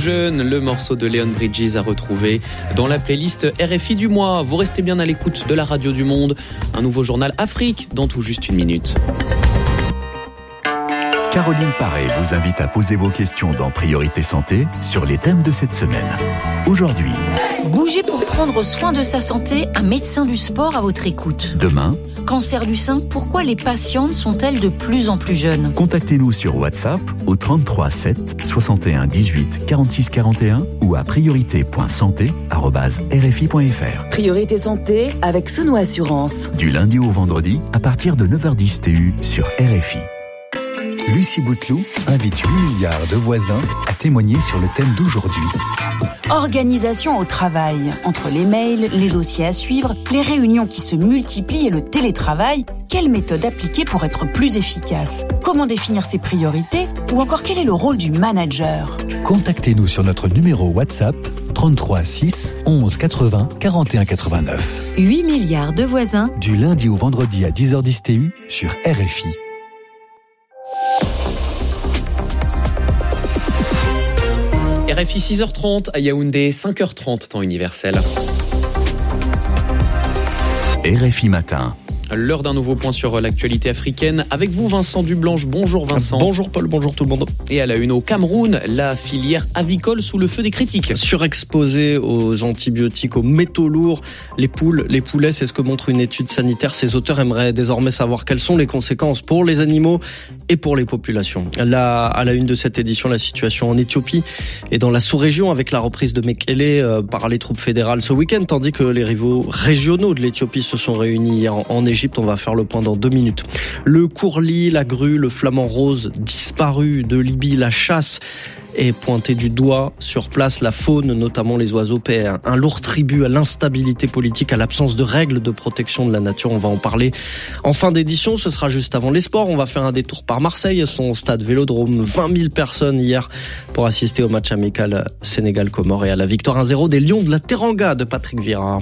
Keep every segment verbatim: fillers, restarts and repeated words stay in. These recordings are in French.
jeune, le morceau de Leon Bridges à retrouver dans la playlist R F I du mois. Vous restez bien à l'écoute de la radio du monde. Un nouveau journal Afrique dans tout juste une minute. Caroline Paré vous invite à poser vos questions dans Priorité Santé sur les thèmes de cette semaine. Aujourd'hui, bougez pour prendre soin de sa santé, un médecin du sport à votre écoute. Demain, cancer du sein, pourquoi les patientes sont-elles de plus en plus jeunes? Contactez-nous sur WhatsApp au trente-trois sept soixante et un dix-huit quarante-six quarante et un ou à priorité point santé arobase r f i point f r. Priorité Santé avec Sono Assurance. Du lundi au vendredi à partir de neuf heures dix T U sur R F I. Lucie Bouteloup invite huit milliards de voisins à témoigner sur le thème d'aujourd'hui. Organisation au travail. Entre les mails, les dossiers à suivre, les réunions qui se multiplient et le télétravail, quelle méthode appliquer pour être plus efficace? Comment définir ses priorités? Ou encore quel est le rôle du manager? Contactez-nous sur notre numéro WhatsApp trente-trois six onze quatre-vingts quarante et un quatre-vingt-neuf. huit milliards de voisins. Du lundi au vendredi à dix heures dix T U sur R F I. R F I six heures trente à Yaoundé, cinq heures trente temps universel. R F I Matin. L'heure d'un nouveau point sur l'actualité africaine. Avec vous, Vincent Dublanche. Bonjour Vincent. Bonjour Paul, bonjour tout le monde. Et à la une au Cameroun, la filière avicole sous le feu des critiques. Surexposée aux antibiotiques, aux métaux lourds, les poules, les poulets, c'est ce que montre une étude sanitaire. Ses auteurs aimeraient désormais savoir quelles sont les conséquences pour les animaux et pour les populations. Là, à la une de cette édition, la situation en Éthiopie et dans la sous-région avec la reprise de Mekele euh, par les troupes fédérales ce week-end, tandis que les rivaux régionaux de l'Éthiopie se sont réunis hier en, en Égypte. On va faire le point dans deux minutes. Le courlis, la grue, le flamant rose disparu de Libye, la chasse est pointée du doigt sur place. La faune, notamment les oiseaux, paient un, un lourd tribut à l'instabilité politique, à l'absence de règles de protection de la nature. On va en parler en fin d'édition. Ce sera juste avant les sports. On va faire un détour par Marseille, son stade Vélodrome. vingt mille personnes hier pour assister au match amical Sénégal-Comores et à la victoire un zéro des Lions de la Teranga de Patrick Vieira.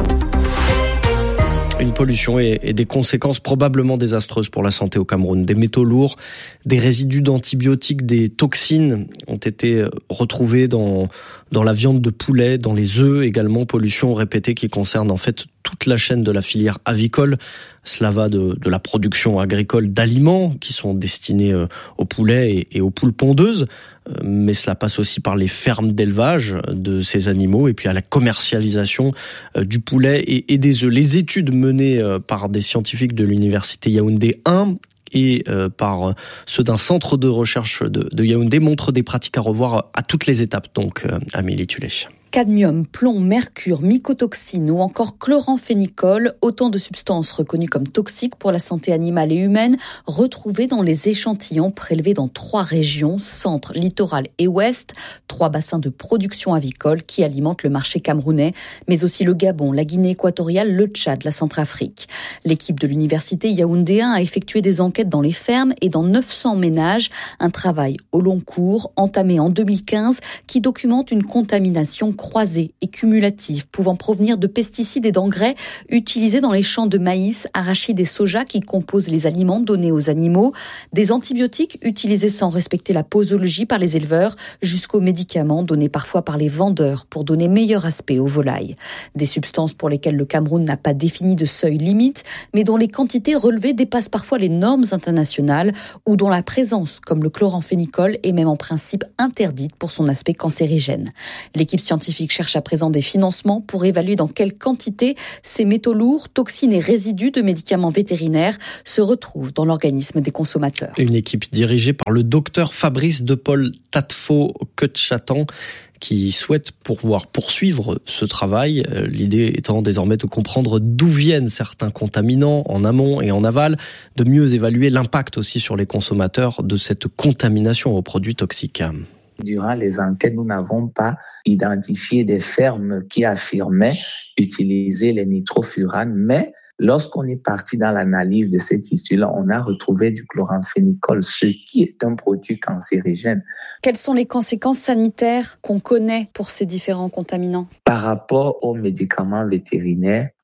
Une pollution et, et des conséquences probablement désastreuses pour la santé au Cameroun. Des métaux lourds, des résidus d'antibiotiques, des toxines ont été retrouvés dans, dans la viande de poulet, dans les œufs également. Pollution répétée qui concerne en fait toute la chaîne de la filière avicole. Cela va de, de la production agricole d'aliments qui sont destinés aux poulets et, et aux poules pondeuses. Mais cela passe aussi par les fermes d'élevage de ces animaux et puis à la commercialisation du poulet et, et des œufs. Les études menées par des scientifiques de l'université Yaoundé un et par ceux d'un centre de recherche de, de Yaoundé montrent des pratiques à revoir à toutes les étapes. Donc, Amélie Tullet. Cadmium, plomb, mercure, mycotoxines ou encore chloramphénicol, autant de substances reconnues comme toxiques pour la santé animale et humaine, retrouvées dans les échantillons prélevés dans trois régions, centre, littoral et ouest, trois bassins de production avicole qui alimentent le marché camerounais, mais aussi le Gabon, la Guinée équatoriale, le Tchad, la Centrafrique. L'équipe de l'université Yaoundé un a effectué des enquêtes dans les fermes et dans neuf cents ménages, un travail au long cours entamé en deux mille quinze qui documente une contamination croisée et cumulative pouvant provenir de pesticides et d'engrais utilisés dans les champs de maïs, arachides et soja qui composent les aliments donnés aux animaux, des antibiotiques utilisés sans respecter la posologie par les éleveurs, jusqu'aux médicaments donnés parfois par les vendeurs pour donner meilleur aspect aux volailles. Des substances pour lesquelles le Cameroun n'a pas défini de seuil limite, mais dont les quantités relevées dépassent parfois les normes internationales ou dont la présence, comme le chloramphénicol, est même en principe interdite pour son aspect cancérigène. L'équipe scientifique cherche à présent des financements pour évaluer dans quelle quantité ces métaux lourds, toxines et résidus de médicaments vétérinaires se retrouvent dans l'organisme des consommateurs. Une équipe dirigée par le docteur Fabrice de Paul Tatfo Ketchatan qui souhaite pouvoir poursuivre ce travail. L'idée étant désormais de comprendre d'où viennent certains contaminants en amont et en aval, de mieux évaluer l'impact aussi sur les consommateurs de cette contamination aux produits toxiques. Durant les enquêtes, nous n'avons pas identifié des fermes qui affirmaient utiliser les nitrofuranes, mais lorsqu'on est parti dans l'analyse de cette issue-là, on a retrouvé du chloramphénicol, ce qui est un produit cancérigène. Quelles sont les conséquences sanitaires qu'on connaît pour ces différents contaminants ? Par rapport aux médicaments vétérinaires,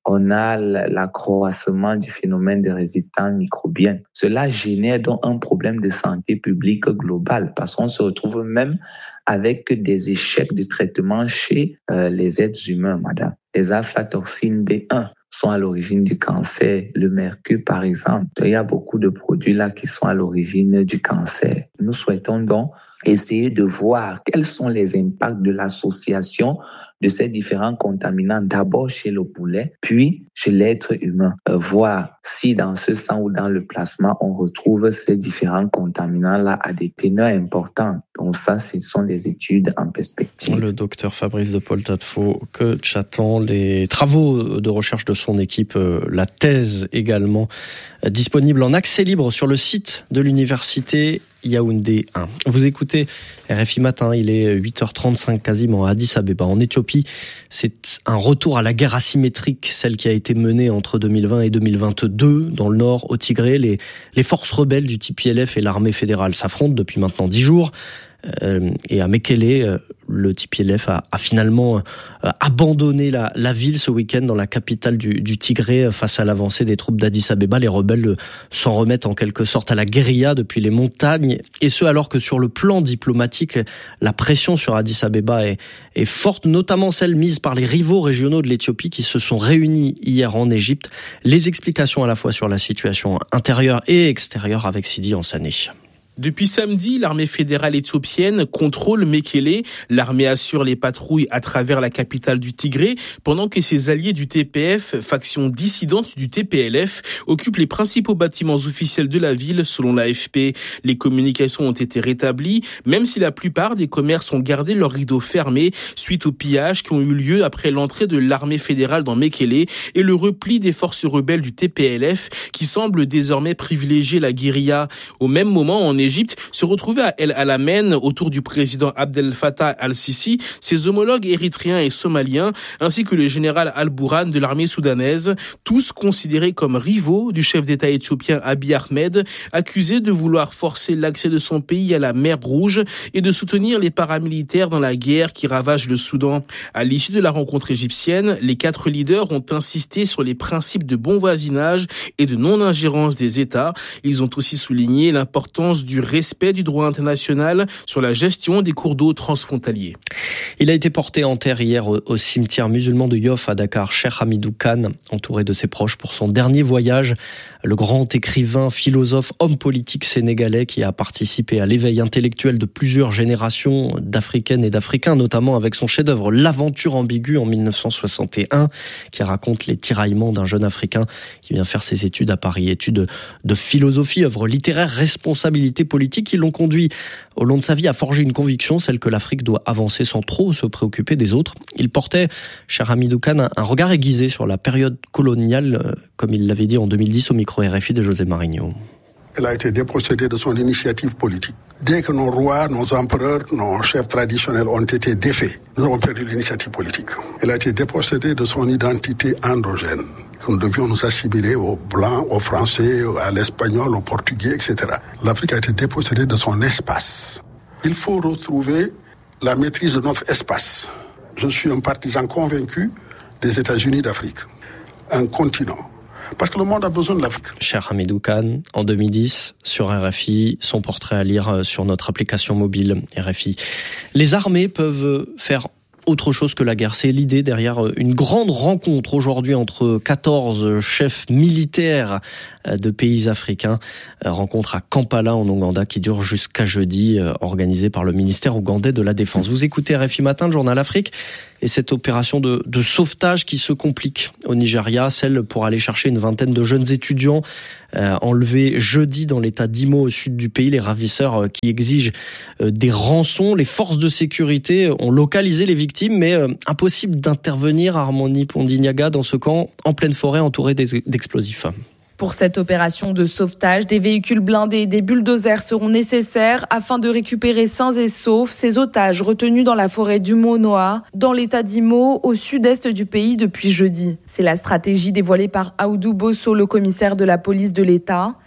on a l'accroissement du phénomène de résistance microbienne. Cela génère donc un problème de santé publique global parce qu'on se retrouve même avec des échecs de traitement chez euh, les êtres humains, madame. Les aflatoxines B un sont à l'origine du cancer. Le mercure, par exemple, il y a beaucoup de produits là qui sont à l'origine du cancer. Nous souhaitons donc essayer de voir quels sont les impacts de l'association de ces différents contaminants, d'abord chez le poulet, puis chez l'être humain. Euh, voir si dans ce sang ou dans le plasma, on retrouve ces différents contaminants-là à des teneurs importantes. Donc ça, ce sont des études en perspective. Le docteur Fabrice de Paul-Tadefaux, que j'attends les travaux de recherche de son équipe, la thèse également, disponible en accès libre sur le site de l'université Yaoundé un. Vous écoutez R F I Matin, il est huit heures trente-cinq quasiment à Addis Abeba en Éthiopie. C'est un retour à la guerre asymétrique, celle qui a été menée entre deux mille vingt et deux mille vingt-deux dans le nord au Tigré. Les, les forces rebelles du T P L F et l'armée fédérale s'affrontent depuis maintenant dix jours. Euh, et à Mekele, euh, le T P L F a, a finalement euh, abandonné la, la ville ce week-end dans la capitale du, du Tigré face à l'avancée des troupes d'Addis Abeba. Les rebelles s'en remettent en quelque sorte à la guérilla depuis les montagnes, et ce alors que sur le plan diplomatique, la pression sur Addis Abeba est, est forte, notamment celle mise par les rivaux régionaux de l'Éthiopie qui se sont réunis hier en Égypte. Les explications à la fois sur la situation intérieure et extérieure avec Sidi Ansane. Depuis samedi, l'armée fédérale éthiopienne contrôle Mekele. L'armée assure les patrouilles à travers la capitale du Tigré, pendant que ses alliés du T P F, faction dissidente du T P L F, occupent les principaux bâtiments officiels de la ville, selon l'A F P. Les communications ont été rétablies, même si la plupart des commerces ont gardé leurs rideaux fermés suite aux pillages qui ont eu lieu après l'entrée de l'armée fédérale dans Mekele et le repli des forces rebelles du T P L F qui semblent désormais privilégier la guérilla. Au même moment, en Égypte, se retrouver à El Alamein autour du président Abdel Fattah al-Sisi, ses homologues érythréens et somaliens, ainsi que le général al-Bourhan de l'armée soudanaise, tous considérés comme rivaux du chef d'État éthiopien Abiy Ahmed, accusé de vouloir forcer l'accès de son pays à la mer Rouge et de soutenir les paramilitaires dans la guerre qui ravage le Soudan. À l'issue de la rencontre égyptienne, les quatre leaders ont insisté sur les principes de bon voisinage et de non-ingérence des États. Ils ont aussi souligné l'importance du du respect du droit international sur la gestion des cours d'eau transfrontaliers. Il a été porté en terre hier au, au cimetière musulman de Yoff à Dakar. Cheikh Hamidou Khan, entouré de ses proches pour son dernier voyage, le grand écrivain, philosophe, homme politique sénégalais qui a participé à l'éveil intellectuel de plusieurs générations d'Africaines et d'Africains, notamment avec son chef-d'œuvre L'Aventure ambiguë en mille neuf cent soixante et un, qui raconte les tiraillements d'un jeune Africain qui vient faire ses études à Paris, études de philosophie, œuvre littéraire, responsabilité politique qui l'ont conduit au long de sa vie à forger une conviction, celle que l'Afrique doit avancer sans trop se préoccuper des autres. Il portait, cher Hamidou Khan, un regard aiguisé sur la période coloniale, comme il l'avait dit en deux mille dix au micro R F I de José Marigno. Elle a été dépossédée de son initiative politique. Dès que nos rois, nos empereurs, nos chefs traditionnels ont été défaits, nous avons perdu l'initiative politique. Elle a été dépossédée de son identité endogène. Nous devions nous assimiler aux Blancs, aux Français, à l'Espagnol, aux Portugais, et cetera. L'Afrique a été dépossédée de son espace. Il faut retrouver la maîtrise de notre espace. Je suis un partisan convaincu des États-Unis d'Afrique, un continent. Parce que le monde a besoin de l'Afrique. Cher Hamidou Khan, en deux mille dix, sur R F I, son portrait à lire sur notre application mobile R F I. Les armées peuvent faire autre chose que la guerre. C'est l'idée derrière une grande rencontre aujourd'hui entre quatorze chefs militaires de pays africains. Rencontre à Kampala en Ouganda qui dure jusqu'à jeudi, organisée par le ministère ougandais de la Défense. Vous écoutez R F I Matin, le journal Afrique, et cette opération de, de sauvetage qui se complique au Nigeria, celle pour aller chercher une vingtaine de jeunes étudiants euh, enlevés jeudi dans l'état d'Imo au sud du pays. Les ravisseurs euh, qui exigent euh, des rançons. Les forces de sécurité ont localisé les victimes, mais euh, impossible d'intervenir, Harmonie Pondignaga, dans ce camp en pleine forêt entouré d'explosifs. Pour cette opération de sauvetage, des véhicules blindés et des bulldozers seront nécessaires afin de récupérer sains et saufs ces otages retenus dans la forêt du Monoa, dans l'état d'Imo, au sud-est du pays depuis jeudi. C'est la stratégie dévoilée par Aoudou Bosso, le commissaire de la police de l'État.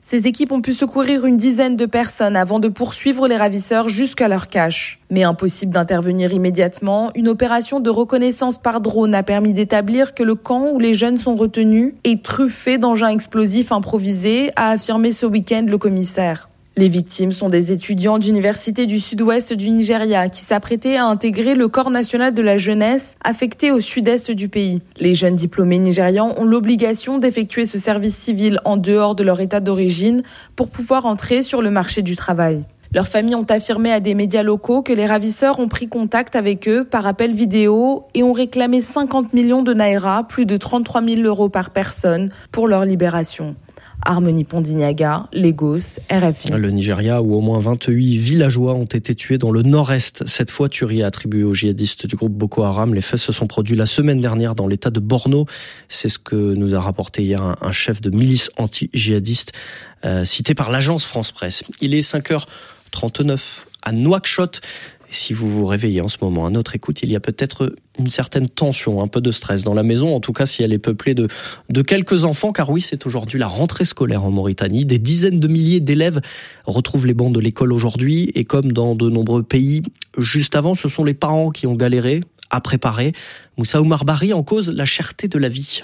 Ces équipes ont pu secourir une dizaine de personnes avant de poursuivre les ravisseurs jusqu'à leur cache. Mais impossible d'intervenir immédiatement, une opération de reconnaissance par drone a permis d'établir que le camp où les jeunes sont retenus est truffé d'engins explosifs improvisés, a affirmé ce week-end le commissaire. Les victimes sont des étudiants d'université du sud-ouest du Nigeria qui s'apprêtaient à intégrer le corps national de la jeunesse affecté au sud-est du pays. Les jeunes diplômés nigérians ont l'obligation d'effectuer ce service civil en dehors de leur état d'origine pour pouvoir entrer sur le marché du travail. Leurs familles ont affirmé à des médias locaux que les ravisseurs ont pris contact avec eux par appel vidéo et ont réclamé cinquante millions de naira, plus de trente-trois mille euros par personne, pour leur libération. Harmonie Pondignaga, Lagos, R F I. Le Nigeria, où au moins vingt-huit villageois ont été tués dans le nord-est. Cette fois, tuerie attribuée aux djihadistes du groupe Boko Haram. Les faits se sont produits la semaine dernière dans l'état de Borno. C'est ce que nous a rapporté hier un, un chef de milice anti-djihadiste euh, cité par l'agence France Presse. Il est cinq heures trente-neuf à Nouakchott. Si vous vous réveillez en ce moment à notre écoute, il y a peut-être une certaine tension, un peu de stress dans la maison, en tout cas si elle est peuplée de, de quelques enfants, car oui, c'est aujourd'hui la rentrée scolaire en Mauritanie. Des dizaines de milliers d'élèves retrouvent les bancs de l'école aujourd'hui, et comme dans de nombreux pays, juste avant, ce sont les parents qui ont galéré à préparer. Moussa Oumar Bari en cause la cherté de la vie.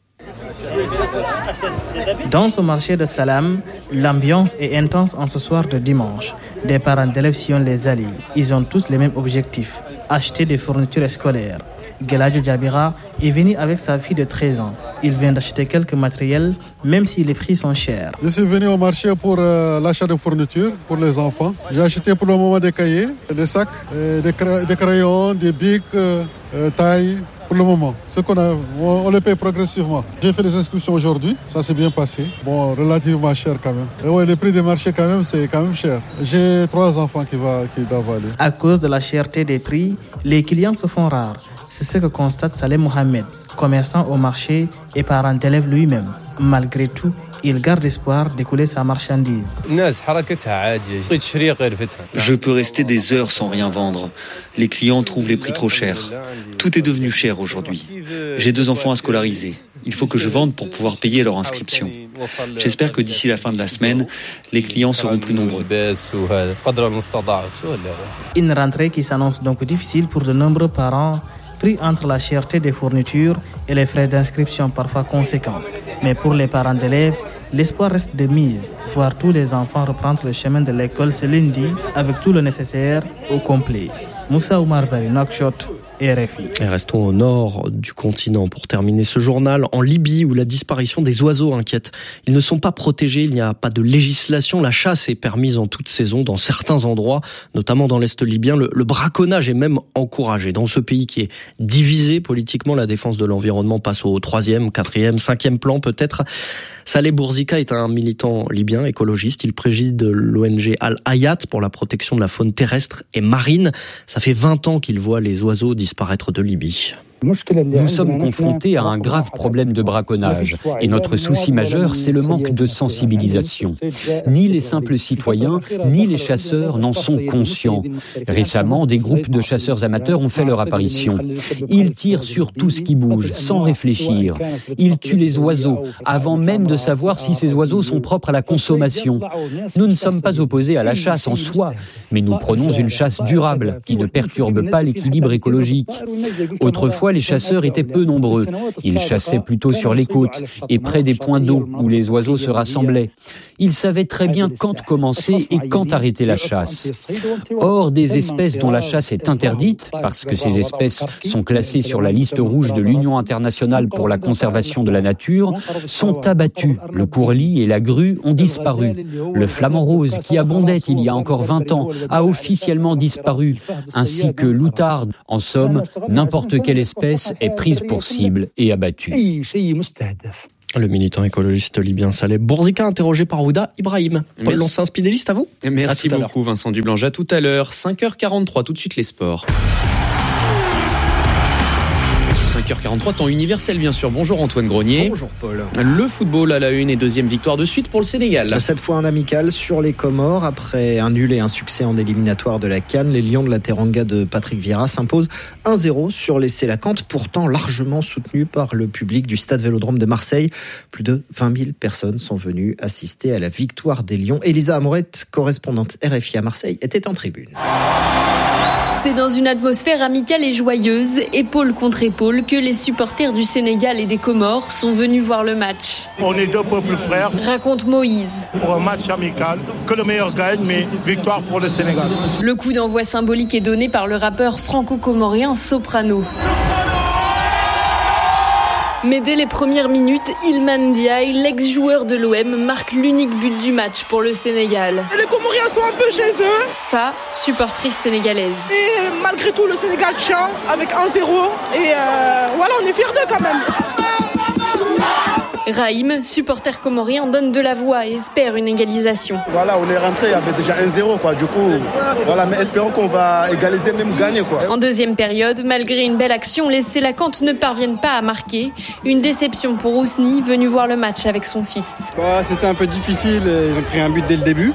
Dans ce marché de Salam, l'ambiance est intense en ce soir de dimanche. Des parents d'élèves sillonnent les allées. Ils ont tous les mêmes objectifs, acheter des fournitures scolaires. Geladjo Jabira est venu avec sa fille de treize ans. Il vient d'acheter quelques matériels, même si les prix sont chers. Je suis venu au marché pour euh, l'achat de fournitures pour les enfants. J'ai acheté pour le moment des cahiers, des sacs, des, cra- des crayons, des bics, euh, tailles. Pour le moment, ce qu'on a, on, on les paye progressivement. J'ai fait des inscriptions aujourd'hui, ça s'est bien passé. Bon, relativement cher quand même. Et ouais, les prix des marchés quand même, c'est quand même cher. J'ai trois enfants qui, va, qui doivent aller. À cause de la cherté des prix, les clients se font rares. C'est ce que constate Saleh Mohamed, commerçant au marché et parent d'élève lui-même. Malgré tout, il garde espoir d'écouler sa marchandise. Je peux rester des heures sans rien vendre. Les clients trouvent les prix trop chers. Tout est devenu cher aujourd'hui. J'ai deux enfants à scolariser. Il faut que je vende pour pouvoir payer leur inscription. J'espère que d'ici la fin de la semaine, les clients seront plus nombreux. Une rentrée qui s'annonce donc difficile pour de nombreux parents, pris entre la cherté des fournitures et les frais d'inscription parfois conséquents. Mais pour les parents d'élèves, l'espoir reste de mise. Voir tous les enfants reprendre le chemin de l'école ce lundi avec tout le nécessaire au complet. Moussa Oumar Bari, Nouakchott, R F I. Et restons au nord du continent pour terminer ce journal, en Libye où la disparition des oiseaux inquiète. Ils ne sont pas protégés, il n'y a pas de législation. La chasse est permise en toute saison dans certains endroits, notamment dans l'Est libyen. Le, le braconnage est même encouragé. Dans ce pays qui est divisé politiquement, la défense de l'environnement passe au troisième, quatrième, cinquième plan peut-être. Saleh Bourzika est un militant libyen écologiste. Il préside l'O N G Al-Hayat pour la protection de la faune terrestre et marine. Ça fait vingt ans qu'il voit les oiseaux disparaître de Libye. Nous sommes confrontés à un grave problème de braconnage et notre souci majeur, c'est le manque de sensibilisation. Ni les simples citoyens, ni les chasseurs n'en sont conscients. Récemment, des groupes de chasseurs amateurs ont fait leur apparition. Ils tirent sur tout ce qui bouge, sans réfléchir. Ils tuent les oiseaux, avant même de savoir si ces oiseaux sont propres à la consommation. Nous ne sommes pas opposés à la chasse en soi, mais nous prenons une chasse durable, qui ne perturbe pas l'équilibre écologique. Autrefois, les chasseurs étaient peu nombreux. Ils chassaient plutôt sur les côtes et près des points d'eau où les oiseaux se rassemblaient. Ils savaient très bien quand commencer et quand arrêter la chasse. Or, des espèces dont la chasse est interdite, parce que ces espèces sont classées sur la liste rouge de l'Union internationale pour la conservation de la nature, sont abattues. Le courlis et la grue ont disparu. Le flamant rose, qui abondait il y a encore vingt ans, a officiellement disparu, ainsi que l'outarde. En somme, n'importe quelle espèce est prise pour cible et abattue. Le militant écologiste libyen Saleh Bourzika, interrogé par Ouda Ibrahim. Paul Lancin, Spidéliste, à vous. Merci à beaucoup Vincent Dublange. À tout à l'heure, cinq heures quarante-trois, tout de suite les sports. cinq heures quarante-trois, temps universel bien sûr. Bonjour Antoine Grenier. Bonjour Paul. Le football à la une et deuxième victoire de suite pour le Sénégal. Cette fois un amical sur les Comores. Après un nul et un succès en éliminatoire de la CAN, les Lions de la Teranga de Patrick Vieira s'imposent un zéro sur les Sélacantes, pourtant largement soutenus par le public du stade Vélodrome de Marseille. Plus de vingt mille personnes sont venues assister à la victoire des Lions. Elisa Amorette, correspondante R F I à Marseille, était en tribune. C'est dans une atmosphère amicale et joyeuse, épaule contre épaule, que les supporters du Sénégal et des Comores sont venus voir le match. On est deux peuples frères. Raconte Moïse. Pour un match amical, que le meilleur gagne, mais victoire pour le Sénégal. Le coup d'envoi symbolique est donné par le rappeur franco-comorien Soprano. Mais dès les premières minutes, Ilman Ndiaye, l'ex-joueur de l'O M, marque l'unique but du match pour le Sénégal. Les Comoriens sont un peu chez eux. Fa, supportrice sénégalaise. Et malgré tout, le Sénégal tient avec un zéro. Et euh, voilà, on est fiers d'eux quand même. Raïm, supporter comorien, donne de la voix et espère une égalisation. Voilà, on est rentré, il y avait déjà un zéro, quoi. Du coup, voilà, mais espérons qu'on va égaliser, même gagner, quoi. En deuxième période, malgré une belle action, les Sélacantes ne parviennent pas à marquer. Une déception pour Ousni, venu voir le match avec son fils. Ouais, c'était un peu difficile, ils ont pris un but dès le début.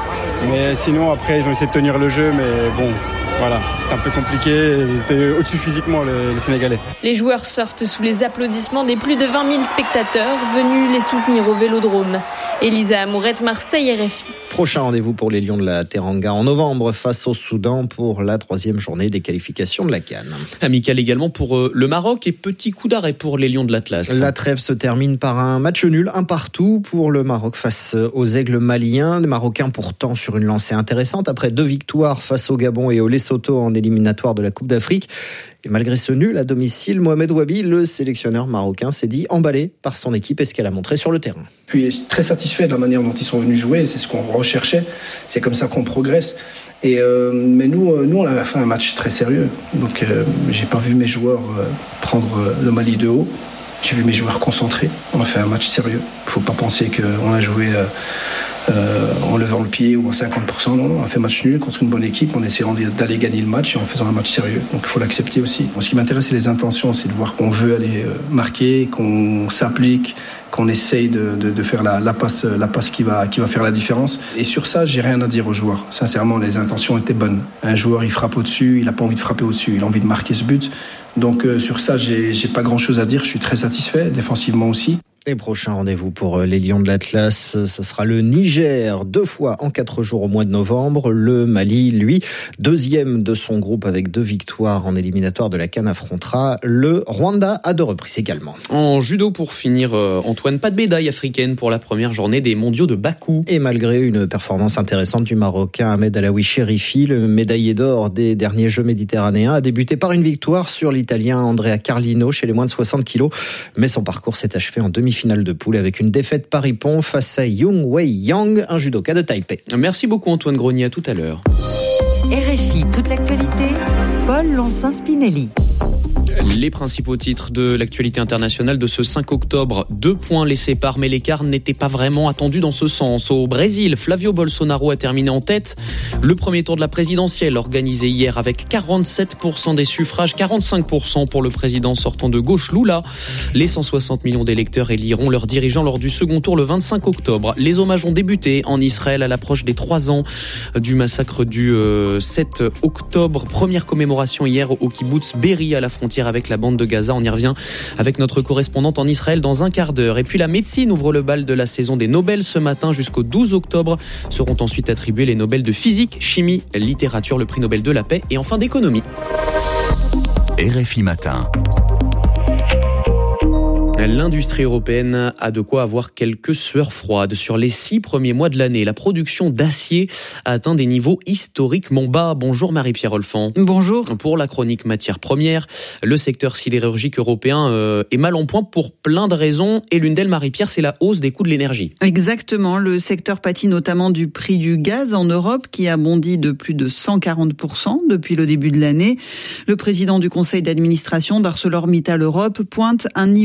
Mais sinon, après, ils ont essayé de tenir le jeu, mais bon... Voilà, c'était un peu compliqué, ils étaient au-dessus physiquement les, les Sénégalais. Les joueurs sortent sous les applaudissements des plus de vingt mille spectateurs venus les soutenir au Vélodrome. Elisa Amourette, Marseille, R F I. Prochain rendez-vous pour les Lions de la Teranga en novembre face au Soudan pour la troisième journée des qualifications de la CAN. Amical également pour le Maroc et petit coup d'arrêt pour les Lions de l'Atlas. La trêve se termine par un match nul, un partout pour le Maroc face aux Aigles maliens. Les Marocains pourtant sur une lancée intéressante après deux victoires face au Gabon et au Lesotho en éliminatoire de la Coupe d'Afrique. Et malgré ce nul à domicile, Mohamed Wabi, le sélectionneur marocain, s'est dit emballé par son équipe et ce qu'elle a montré sur le terrain. Je suis très satisfait de la manière dont ils sont venus jouer, c'est ce qu'on recherchait, c'est comme ça qu'on progresse. Et euh, mais nous, nous, on a fait un match très sérieux, donc euh, j'ai pas vu mes joueurs euh, prendre euh, le Mali de haut. J'ai vu mes joueurs concentrés. On a fait un match sérieux. Il ne faut pas penser qu'on a joué euh, euh, en levant le pied ou à cinquante pour cent. Non, on a fait match nul contre une bonne équipe en essayant d'aller gagner le match et en faisant un match sérieux. Donc il faut l'accepter aussi. Bon, ce qui m'intéresse, c'est les intentions. C'est de voir qu'on veut aller marquer, qu'on s'applique, qu'on essaye de, de, de faire la, la passe, la passe qui, va, qui va faire la différence. Et sur ça, j'ai rien à dire aux joueurs. Sincèrement, les intentions étaient bonnes. Un joueur, il frappe au-dessus, il n'a pas envie de frapper au-dessus, il a envie de marquer ce but. Donc euh, sur ça, j'ai, j'ai pas grand-chose à dire. Je suis très satisfait, défensivement aussi. Et prochain rendez-vous pour les Lions de l'Atlas, ce sera le Niger, deux fois en quatre jours au mois de novembre. Le Mali, lui, deuxième de son groupe avec deux victoires en éliminatoire de la CAN, affrontera le Rwanda à deux reprises également. En judo pour finir, Antoine, pas de médaille africaine pour la première journée des mondiaux de Bakou. Et malgré une performance intéressante du Marocain Ahmed Alaoui Cherifi, le médaillé d'or des derniers Jeux méditerranéens a débuté par une victoire sur l'Italien Andrea Carlino chez les moins de soixante kilos. Mais son parcours s'est achevé en demi-finale de poule avec une défaite par ippon face à Yung Wei Yang, un judoka de Taipei. Merci beaucoup Antoine Grenier, à tout à l'heure. R F I, toute l'actualité, Paul Lancin-Spinelli. Les principaux titres de l'actualité internationale de ce cinq octobre. Deux points les séparent, mais l'écart n'était pas vraiment attendu dans ce sens. Au Brésil, Flavio Bolsonaro a terminé en tête. Le premier tour de la présidentielle organisé hier avec quarante-sept pour cent des suffrages, quarante-cinq pour cent pour le président sortant de gauche Lula. Les cent soixante millions d'électeurs éliront leurs dirigeants lors du second tour le vingt-cinq octobre. Les hommages ont débuté en Israël à l'approche des trois ans du massacre du sept octobre. Première commémoration hier au kibbutz Be'eri à la frontière avec la bande de Gaza. On y revient avec notre correspondante en Israël dans un quart d'heure. Et puis la médecine ouvre le bal de la saison des Nobel ce matin jusqu'au douze octobre. Seront ensuite attribués les Nobel de physique, chimie, littérature, le prix Nobel de la paix et enfin d'économie. R F I Matin. L'industrie européenne a de quoi avoir quelques sueurs froides. Sur les six premiers mois de l'année, la production d'acier a atteint des niveaux historiquement bas. Bonjour Marie-Pierre Olfan. Bonjour. Pour la chronique matières premières, le secteur sidérurgique européen euh, est mal en point pour plein de raisons. Et l'une d'elles, Marie-Pierre, c'est la hausse des coûts de l'énergie. Exactement. Le secteur pâtit notamment du prix du gaz en Europe qui a bondi de plus de cent quarante pour cent depuis le début de l'année. Le président du conseil d'administration d'ArcelorMittal Europe pointe un niveau de coût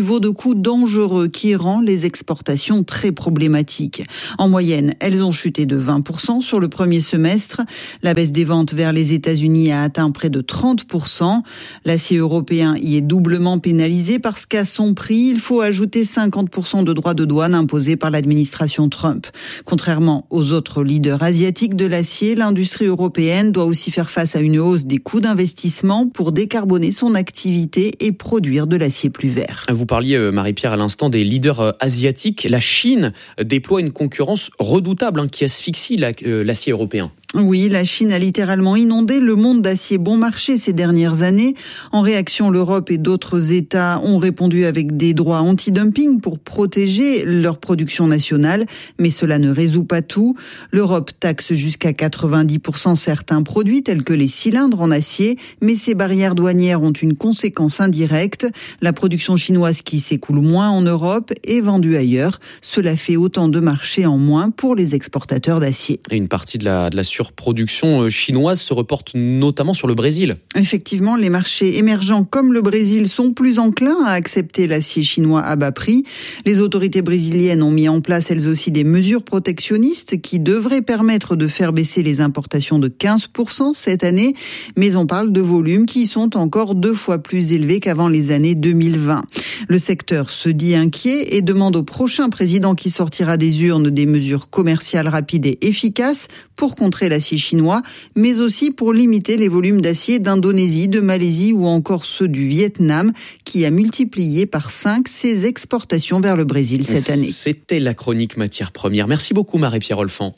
coût dangereux qui rend les exportations très problématiques. En moyenne, elles ont chuté de vingt pour cent sur le premier semestre. La baisse des ventes vers les États-Unis a atteint près de trente pour cent. L'acier européen y est doublement pénalisé parce qu'à son prix, il faut ajouter cinquante pour cent de droits de douane imposés par l'administration Trump. Contrairement aux autres leaders asiatiques de l'acier, l'industrie européenne doit aussi faire face à une hausse des coûts d'investissement pour décarboner son activité et produire de l'acier plus vert. Vous parliez, Marie-Pierre, à l'instant des leaders asiatiques. La Chine déploie une concurrence redoutable hein, qui asphyxie la, euh, l'acier européen. Oui, la Chine a littéralement inondé le monde d'acier bon marché ces dernières années. En réaction, l'Europe et d'autres États ont répondu avec des droits anti-dumping pour protéger leur production nationale, mais cela ne résout pas tout. L'Europe taxe jusqu'à quatre-vingt-dix pour cent certains produits tels que les cylindres en acier, mais ces barrières douanières ont une conséquence indirecte. La production chinoise qui s'écoule moins en Europe est vendue ailleurs. Cela fait autant de marchés en moins pour les exportateurs d'acier. Et une partie de la, de la surproduction chinoise se reporte notamment sur le Brésil. Effectivement, les marchés émergents comme le Brésil sont plus enclins à accepter l'acier chinois à bas prix. Les autorités brésiliennes ont mis en place elles aussi des mesures protectionnistes qui devraient permettre de faire baisser les importations de quinze pour cent cette année. Mais on parle de volumes qui sont encore deux fois plus élevés qu'avant les années deux mille vingt. Le secteur se dit inquiet et demande au prochain président qui sortira des urnes des mesures commerciales rapides et efficaces pour contrer l'acier chinois, mais aussi pour limiter les volumes d'acier d'Indonésie, de Malaisie ou encore ceux du Vietnam, qui a multiplié par cinq ses exportations vers le Brésil cette année. C'était la chronique matières premières. Merci beaucoup Marie-Pierre Olfan.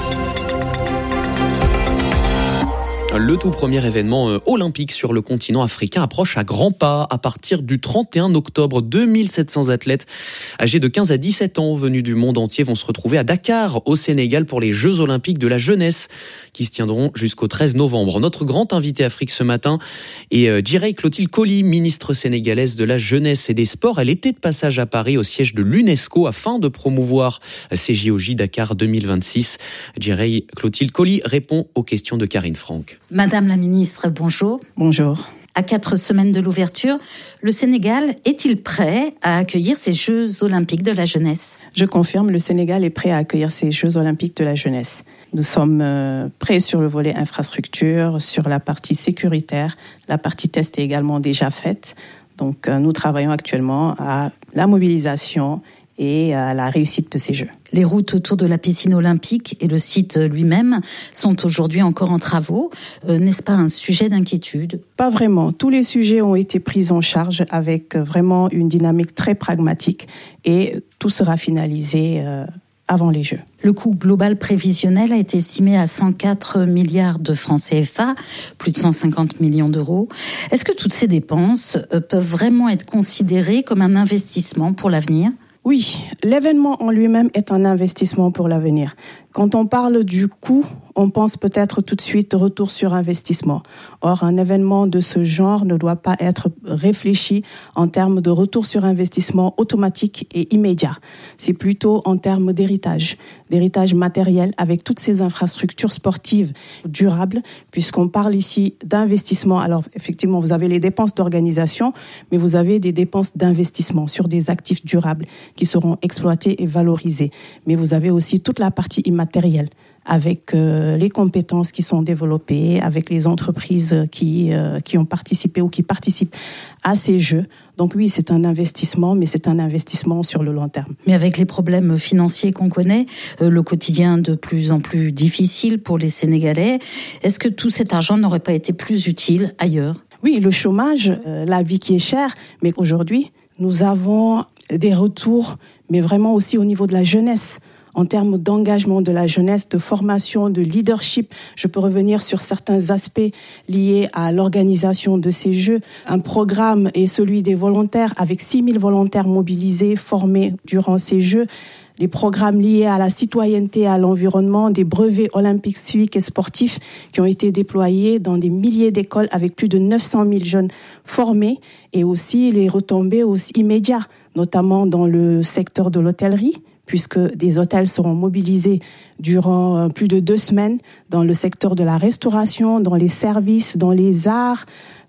Le tout premier événement olympique sur le continent africain approche à grands pas. À partir du trente et un octobre, deux mille sept cents athlètes âgés de quinze à dix-sept ans venus du monde entier vont se retrouver à Dakar, au Sénégal, pour les Jeux olympiques de la jeunesse qui se tiendront jusqu'au treize novembre. Notre grand invité Afrique ce matin est Djiré Clotilde Coly, ministre sénégalaise de la jeunesse et des sports. Elle était de passage à Paris au siège de l'UNESCO afin de promouvoir ces J O J Dakar deux mille vingt-six. Djiré Clotilde Coly répond aux questions de Karine Franck. Madame la ministre, bonjour. Bonjour. À quatre semaines de l'ouverture, le Sénégal est-il prêt à accueillir ces Jeux olympiques de la jeunesse ? Je confirme, le Sénégal est prêt à accueillir ces Jeux olympiques de la jeunesse. Nous sommes prêts sur le volet infrastructure, sur la partie sécuritaire. La partie test est également déjà faite. Donc nous travaillons actuellement à la mobilisation et à la réussite de ces Jeux. Les routes autour de la piscine olympique et le site lui-même sont aujourd'hui encore en travaux. Euh, n'est-ce pas un sujet d'inquiétude ? Pas vraiment. Tous les sujets ont été pris en charge avec vraiment une dynamique très pragmatique et tout sera finalisé euh, avant les Jeux. Le coût global prévisionnel a été estimé à cent quatre milliards de francs C F A, plus de cent cinquante millions d'euros. Est-ce que toutes ces dépenses euh, peuvent vraiment être considérées comme un investissement pour l'avenir ? Oui, l'événement en lui-même est un investissement pour l'avenir. Quand on parle du coût, on pense peut-être tout de suite retour sur investissement. Or, un événement de ce genre ne doit pas être réfléchi en termes de retour sur investissement automatique et immédiat. C'est plutôt en termes d'héritage, d'héritage matériel avec toutes ces infrastructures sportives durables, puisqu'on parle ici d'investissement. Alors, effectivement, vous avez les dépenses d'organisation, mais vous avez des dépenses d'investissement sur des actifs durables qui seront exploités et valorisés. Mais vous avez aussi toute la partie immatérielle, avec euh, les compétences qui sont développées, avec les entreprises qui euh, qui ont participé ou qui participent à ces Jeux. Donc oui, c'est un investissement, mais c'est un investissement sur le long terme. Mais avec les problèmes financiers qu'on connaît, euh, le quotidien de plus en plus difficile pour les Sénégalais, est-ce que tout cet argent n'aurait pas été plus utile ailleurs ? Oui, le chômage, euh, la vie qui est chère, mais aujourd'hui, nous avons des retours, mais vraiment aussi au niveau de la jeunesse. En termes d'engagement de la jeunesse, de formation, de leadership, je peux revenir sur certains aspects liés à l'organisation de ces Jeux. Un programme est celui des volontaires, avec six mille volontaires mobilisés, formés durant ces Jeux. Les programmes liés à la citoyenneté et à l'environnement, des brevets olympiques, civiques et sportifs qui ont été déployés dans des milliers d'écoles avec plus de neuf cent mille jeunes formés, et aussi les retombées aussi immédiates, notamment dans le secteur de l'hôtellerie, puisque des hôtels seront mobilisés durant plus de deux semaines dans le secteur de la restauration, dans les services, dans les arts,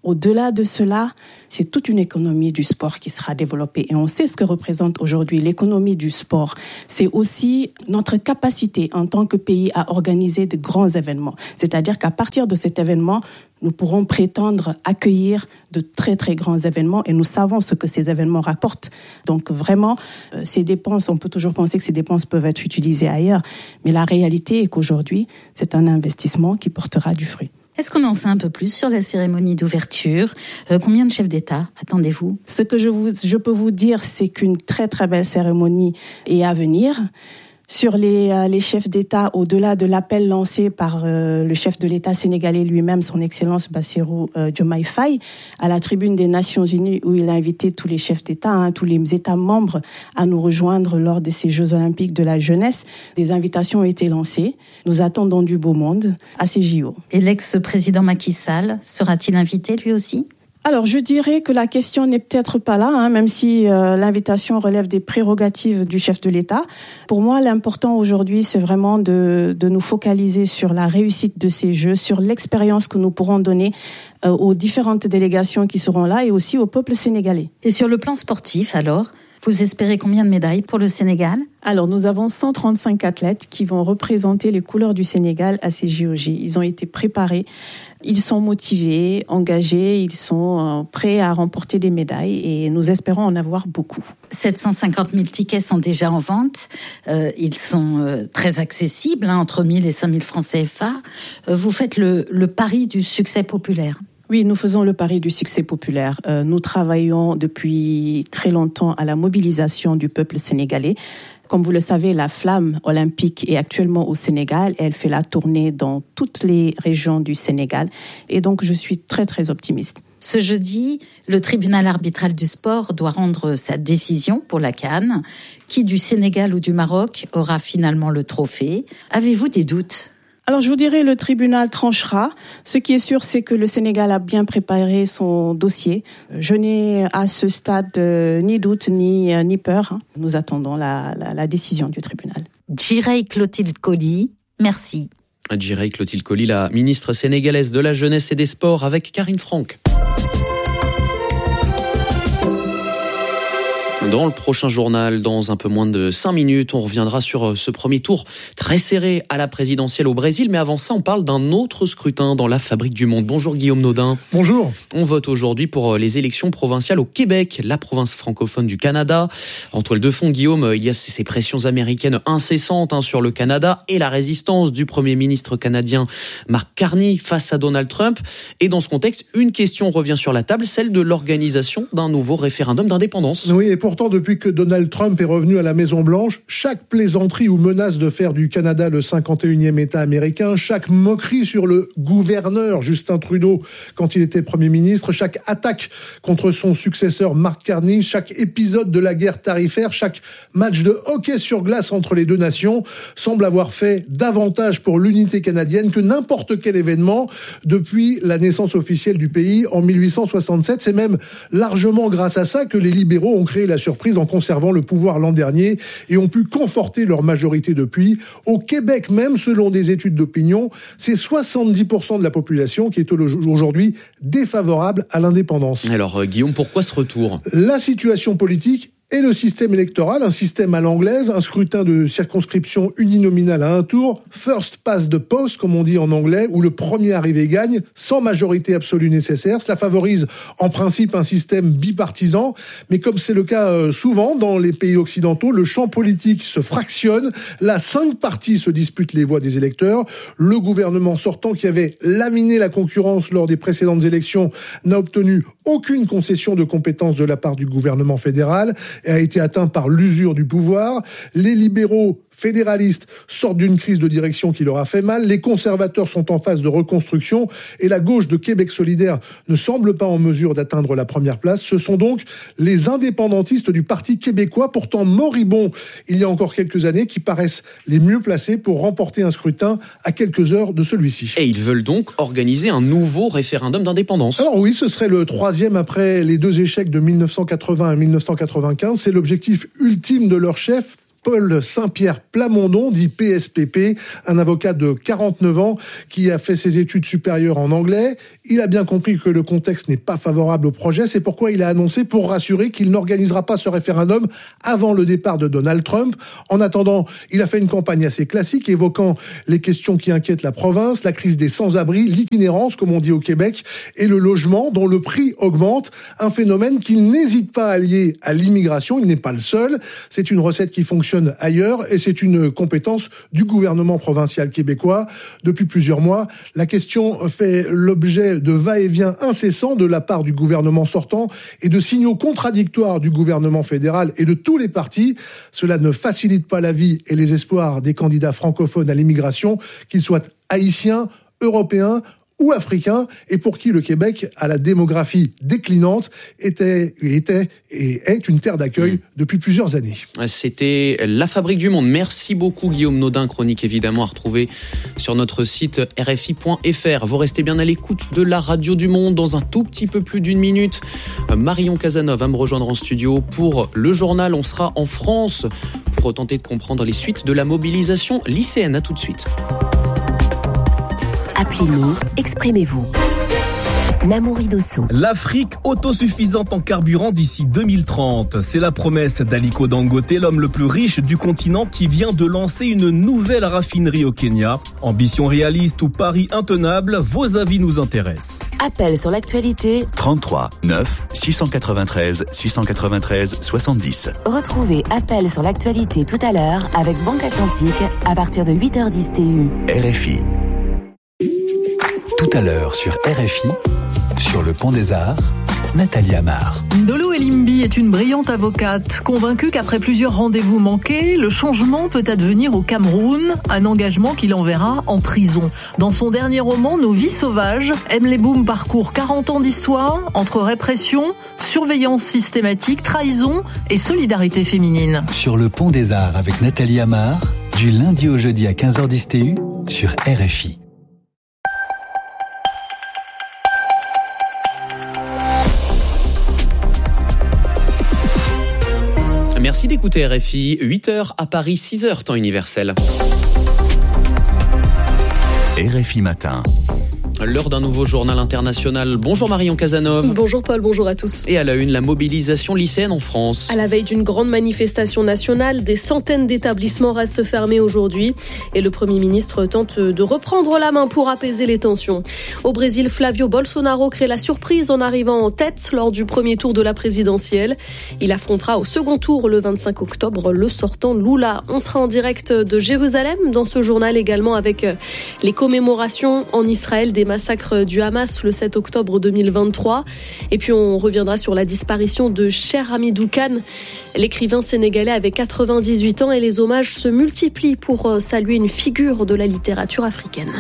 Au-delà de cela, c'est toute une économie du sport qui sera développée. Et on sait ce que représente aujourd'hui l'économie du sport. C'est aussi notre capacité en tant que pays à organiser de grands événements. C'est-à-dire qu'à partir de cet événement, nous pourrons prétendre accueillir de très très grands événements et nous savons ce que ces événements rapportent. Donc vraiment, euh, ces dépenses, on peut toujours penser que ces dépenses peuvent être utilisées ailleurs, mais la réalité est qu'aujourd'hui, c'est un investissement qui portera du fruit. Est-ce qu'on en sait un peu plus sur la cérémonie d'ouverture ? euh, Combien de chefs d'État attendez-vous ? Ce que je, vous, je peux vous dire, c'est qu'une très très belle cérémonie est à venir. Sur les, euh, les chefs d'État, au-delà de l'appel lancé par euh, le chef de l'État sénégalais lui-même, son Excellence Bassirou euh, Diomaye Faye, à la tribune des Nations Unies, où il a invité tous les chefs d'État, hein, tous les États membres à nous rejoindre lors de ces Jeux Olympiques de la jeunesse. Des invitations ont été lancées. Nous attendons du beau monde à ces J O. Et l'ex-président Macky Sall sera-t-il invité lui aussi ? Alors, je dirais que la question n'est peut-être pas là, hein, même si euh, l'invitation relève des prérogatives du chef de l'État. Pour moi, l'important aujourd'hui, c'est vraiment de, de nous focaliser sur la réussite de ces Jeux, sur l'expérience que nous pourrons donner euh, aux différentes délégations qui seront là et aussi au peuple sénégalais. Et sur le plan sportif, alors ? Vous espérez combien de médailles pour le Sénégal ? Alors, nous avons cent trente-cinq athlètes qui vont représenter les couleurs du Sénégal à ces J O J. Ils ont été préparés, ils sont motivés, engagés, ils sont prêts à remporter des médailles et nous espérons en avoir beaucoup. sept cent cinquante mille tickets sont déjà en vente. Euh, ils sont euh, très accessibles, hein, entre mille et cinq mille francs C F A. Euh, vous faites le, le pari du succès populaire. Oui, nous faisons le pari du succès populaire. Euh, nous travaillons depuis très longtemps à la mobilisation du peuple sénégalais. Comme vous le savez, la flamme olympique est actuellement au Sénégal et elle fait la tournée dans toutes les régions du Sénégal. Et donc, je suis très, très optimiste. Ce jeudi, le tribunal arbitral du sport doit rendre sa décision pour la CAN. Qui du Sénégal ou du Maroc aura finalement le trophée ? Avez-vous des doutes ? Alors, je vous dirais, le tribunal tranchera. Ce qui est sûr, c'est que le Sénégal a bien préparé son dossier. Je n'ai à ce stade euh, ni doute ni, euh, ni peur. Nous attendons la, la, la décision du tribunal. Djirei Clotilde Coly, merci. Djirei Clotilde Coly, la ministre sénégalaise de la Jeunesse et des Sports, avec Karine Franck. Dans le prochain journal, dans un peu moins de cinq minutes, on reviendra sur ce premier tour très serré à la présidentielle au Brésil. Mais avant ça, on parle d'un autre scrutin dans la fabrique du monde. Bonjour Guillaume Naudin. Bonjour. On vote aujourd'hui pour les élections provinciales au Québec, la province francophone du Canada. En toile de fond, Guillaume, il y a ces pressions américaines incessantes hein, sur le Canada et la résistance du Premier ministre canadien Mark Carney face à Donald Trump. Et dans ce contexte, une question revient sur la table, celle de l'organisation d'un nouveau référendum d'indépendance. Oui, et pour Pourtant, depuis que Donald Trump est revenu à la Maison-Blanche, chaque plaisanterie ou menace de faire du Canada le cinquante et unième État américain, chaque moquerie sur le gouverneur Justin Trudeau quand il était Premier ministre, chaque attaque contre son successeur Mark Carney, chaque épisode de la guerre tarifaire, chaque match de hockey sur glace entre les deux nations semble avoir fait davantage pour l'unité canadienne que n'importe quel événement depuis la naissance officielle du pays en mille huit cent soixante-sept. C'est même largement grâce à ça que les libéraux ont créé la surprise en conservant le pouvoir l'an dernier et ont pu conforter leur majorité depuis. Au Québec même, selon des études d'opinion, c'est soixante-dix pour cent de la population qui est aujourd'hui défavorable à l'indépendance. Alors Guillaume, pourquoi ce retour ? La situation politique et le système électoral, un système à l'anglaise, un scrutin de circonscription uninominal à un tour, first past the post, comme on dit en anglais, où le premier arrivé gagne, sans majorité absolue nécessaire. Cela favorise en principe un système bipartisan, mais comme c'est le cas souvent dans les pays occidentaux, le champ politique se fractionne. Là, cinq partis se disputent les voix des électeurs. Le gouvernement sortant, qui avait laminé la concurrence lors des précédentes élections, n'a obtenu aucune concession de compétences de la part du gouvernement fédéral et a été atteint par l'usure du pouvoir. Les libéraux fédéralistes sortent d'une crise de direction qui leur a fait mal. Les conservateurs sont en phase de reconstruction et la gauche de Québec solidaire ne semble pas en mesure d'atteindre la première place. Ce sont donc les indépendantistes du Parti québécois, pourtant moribond il y a encore quelques années, qui paraissent les mieux placés pour remporter un scrutin à quelques heures de celui-ci. Et ils veulent donc organiser un nouveau référendum d'indépendance. Alors oui, ce serait le troisième après les deux échecs de mille neuf cent quatre-vingts et mille neuf cent quatre-vingt-quinze. C'est l'objectif ultime de leur chef, Paul Saint-Pierre Plamondon, dit P S P P, un avocat de quarante-neuf ans qui a fait ses études supérieures en anglais. Il a bien compris que le contexte n'est pas favorable au projet. C'est pourquoi il a annoncé, pour rassurer, qu'il n'organisera pas ce référendum avant le départ de Donald Trump. En attendant, il a fait une campagne assez classique évoquant les questions qui inquiètent la province, la crise des sans-abri, l'itinérance, comme on dit au Québec, et le logement dont le prix augmente, un phénomène qu'il n'hésite pas à lier à l'immigration. Il n'est pas le seul. C'est une recette qui fonctionne ailleurs et c'est une compétence du gouvernement provincial québécois. Depuis plusieurs mois, la question fait l'objet de va-et-vient incessants de la part du gouvernement sortant et de signaux contradictoires du gouvernement fédéral et de tous les partis. Cela ne facilite pas la vie et les espoirs des candidats francophones à l'immigration, qu'ils soient haïtiens, européens ou africains, et pour qui le Québec, à la démographie déclinante, était, était et est une terre d'accueil depuis plusieurs années. C'était La Fabrique du Monde. Merci beaucoup Guillaume Naudin, chronique évidemment à retrouver sur notre site R F I point F R. Vous restez bien à l'écoute de la radio du monde. Dans un tout petit peu plus d'une minute, Marion Casanova va me rejoindre en studio pour le journal. On sera en France pour tenter de comprendre les suites de la mobilisation lycéenne. À tout de suite. Appelez-nous, exprimez-vous. Namouri Dosso. L'Afrique autosuffisante en carburant d'ici deux mille trente. C'est la promesse d'Aliko Dangote, l'homme le plus riche du continent qui vient de lancer une nouvelle raffinerie au Kenya. Ambition réaliste ou pari intenable, vos avis nous intéressent. Appel sur l'actualité. trente-trois neuf six cent quatre-vingt-treize six cent quatre-vingt-treize soixante-dix. Retrouvez Appel sur l'actualité tout à l'heure avec Banque Atlantique à partir de huit heures dix T U. R F I. Tout à l'heure sur R F I, sur le Pont des Arts, Nathalie Amar. Ndolo Elimbi est une brillante avocate, convaincue qu'après plusieurs rendez-vous manqués, le changement peut advenir au Cameroun, un engagement qui l'enverra en prison. Dans son dernier roman, Nos vies sauvages, Emle Boum parcourt quarante ans d'histoire entre répression, surveillance systématique, trahison et solidarité féminine. Sur le Pont des Arts avec Nathalie Amar, du lundi au jeudi à quinze heures dix T U, sur R F I. Merci d'écouter R F I, huit heures à Paris, six heures temps universel. R F I Matin. L'heure d'un nouveau journal international. Bonjour Marion Casanova. Bonjour Paul, bonjour à tous. Et à la une, la mobilisation lycéenne en France. À la veille d'une grande manifestation nationale, des centaines d'établissements restent fermés aujourd'hui. Et le Premier ministre tente de reprendre la main pour apaiser les tensions. Au Brésil, Flavio Bolsonaro crée la surprise en arrivant en tête lors du premier tour de la présidentielle. Il affrontera au second tour le vingt-cinq octobre le sortant Lula. On sera en direct de Jérusalem dans ce journal également avec les commémorations en Israël des massacre du Hamas le sept octobre deux mille vingt-trois. Et puis on reviendra sur la disparition de Cheikh Hamidou Kane. L'écrivain sénégalais avait quatre-vingt-dix-huit ans et les hommages se multiplient pour saluer une figure de la littérature africaine.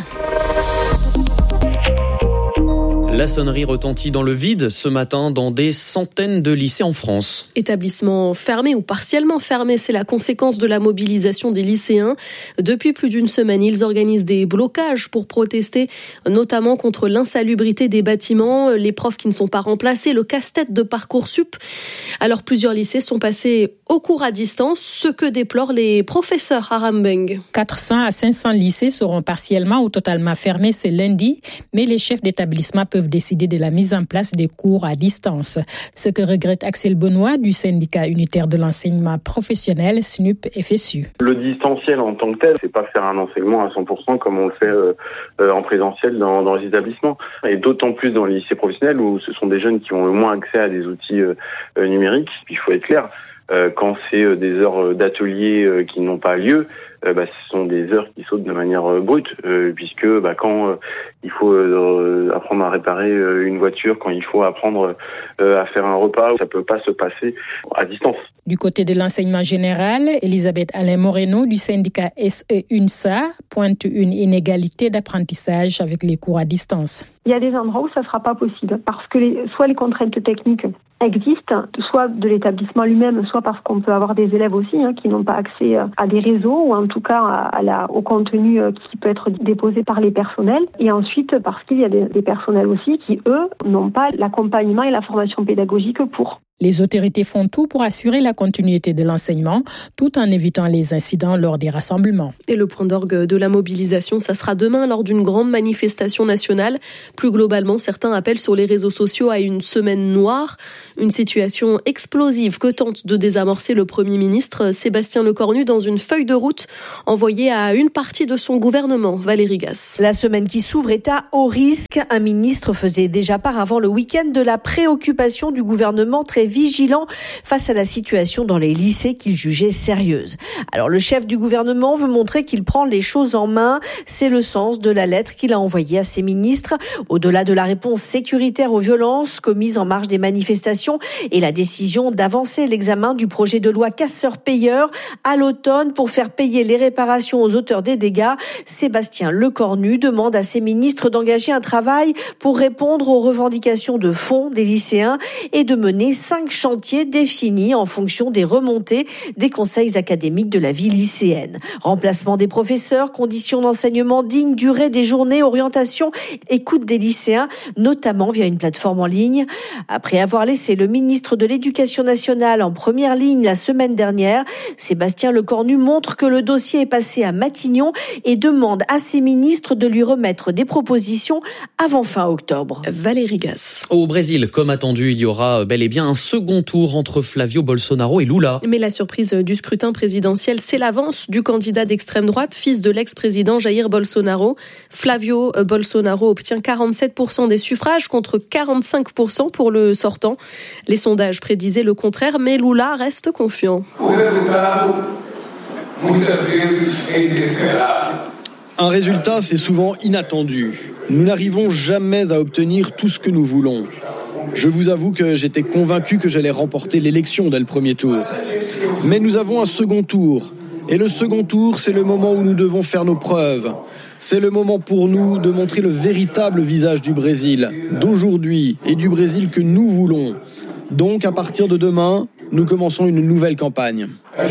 La sonnerie retentit dans le vide ce matin dans des centaines de lycées en France. Établissements fermés ou partiellement fermés, c'est la conséquence de la mobilisation des lycéens. Depuis plus d'une semaine, ils organisent des blocages pour protester, notamment contre l'insalubrité des bâtiments, les profs qui ne sont pas remplacés, le casse-tête de Parcoursup. Alors plusieurs lycées sont passés au cours à distance, ce que déplorent les professeurs à Rambeng. quatre cents à cinq cents lycées seront partiellement ou totalement fermés ce lundi, mais les chefs d'établissement peuvent décider de la mise en place des cours à distance. Ce que regrette Axel Benoît du syndicat unitaire de l'enseignement professionnel S N U P F S U. Le distanciel en tant que tel, c'est pas faire un enseignement à cent pour cent comme on le fait euh, euh, en présentiel dans, dans les établissements. Et d'autant plus dans les lycées professionnels où ce sont des jeunes qui ont le moins accès à des outils euh, euh, numériques. Il faut être clair, euh, quand c'est euh, des heures d'atelier euh, qui n'ont pas lieu, Euh, bah, ce sont des heures qui sautent de manière euh, brute, euh, puisque bah, quand euh, il faut euh, apprendre à réparer euh, une voiture, quand il faut apprendre euh, à faire un repas, ça peut pas se passer à distance. Du côté de l'enseignement général, Elisabeth Alain Moreno du syndicat S E U N S A pointe une inégalité d'apprentissage avec les cours à distance. Il y a des endroits où ça ne sera pas possible parce que les, soit les contraintes techniques existent, soit de l'établissement lui-même, soit parce qu'on peut avoir des élèves aussi hein, qui n'ont pas accès à des réseaux ou en tout cas à la, au contenu qui peut être déposé par les personnels. Et ensuite parce qu'il y a des, des personnels aussi qui, eux, n'ont pas l'accompagnement et la formation pédagogique pour. Les autorités font tout pour assurer la continuité de l'enseignement, tout en évitant les incidents lors des rassemblements. Et le point d'orgue de la mobilisation, ça sera demain lors d'une grande manifestation nationale. Plus globalement, certains appellent sur les réseaux sociaux à une semaine noire, une situation explosive que tente de désamorcer le Premier ministre Sébastien Lecornu dans une feuille de route envoyée à une partie de son gouvernement. Valérie Gasse. La semaine qui s'ouvre est à haut risque. Un ministre faisait déjà part avant le week-end de la préoccupation du gouvernement très vigilant face à la situation dans les lycées qu'il jugeait sérieuse. Alors le chef du gouvernement veut montrer qu'il prend les choses en main. C'est le sens de la lettre qu'il a envoyée à ses ministres. Au-delà de la réponse sécuritaire aux violences commises en marge des manifestations et la décision d'avancer l'examen du projet de loi casseurs-payeurs à l'automne pour faire payer les réparations aux auteurs des dégâts, Sébastien Lecornu demande à ses ministres d'engager un travail pour répondre aux revendications de fond des lycéens et de mener cinq chantiers définis en fonction des remontées des conseils académiques de la vie lycéenne. Remplacement des professeurs, conditions d'enseignement dignes, durée des journées, orientation, écoute des lycéens, notamment via une plateforme en ligne. Après avoir laissé le ministre de l'Éducation nationale en première ligne la semaine dernière, Sébastien Lecornu montre que le dossier est passé à Matignon et demande à ses ministres de lui remettre des propositions avant fin octobre. Valérie Gasse. Au Brésil, comme attendu, il y aura bel et bien un second tour entre Flavio Bolsonaro et Lula. Mais la surprise du scrutin présidentiel, c'est l'avance du candidat d'extrême droite, fils de l'ex-président Jair Bolsonaro. Flavio Bolsonaro obtient quarante-sept pour cent des suffrages contre quarante-cinq pour cent pour le sortant. Les sondages prédisaient le contraire, mais Lula reste confiant. Un résultat, c'est souvent inattendu. Nous n'arrivons jamais à obtenir tout ce que nous voulons. Je vous avoue que j'étais convaincu que j'allais remporter l'élection dès le premier tour. Mais nous avons un second tour. Et le second tour, c'est le moment où nous devons faire nos preuves. C'est le moment pour nous de montrer le véritable visage du Brésil, d'aujourd'hui et du Brésil que nous voulons. Donc, à partir de demain, nous commençons une nouvelle campagne.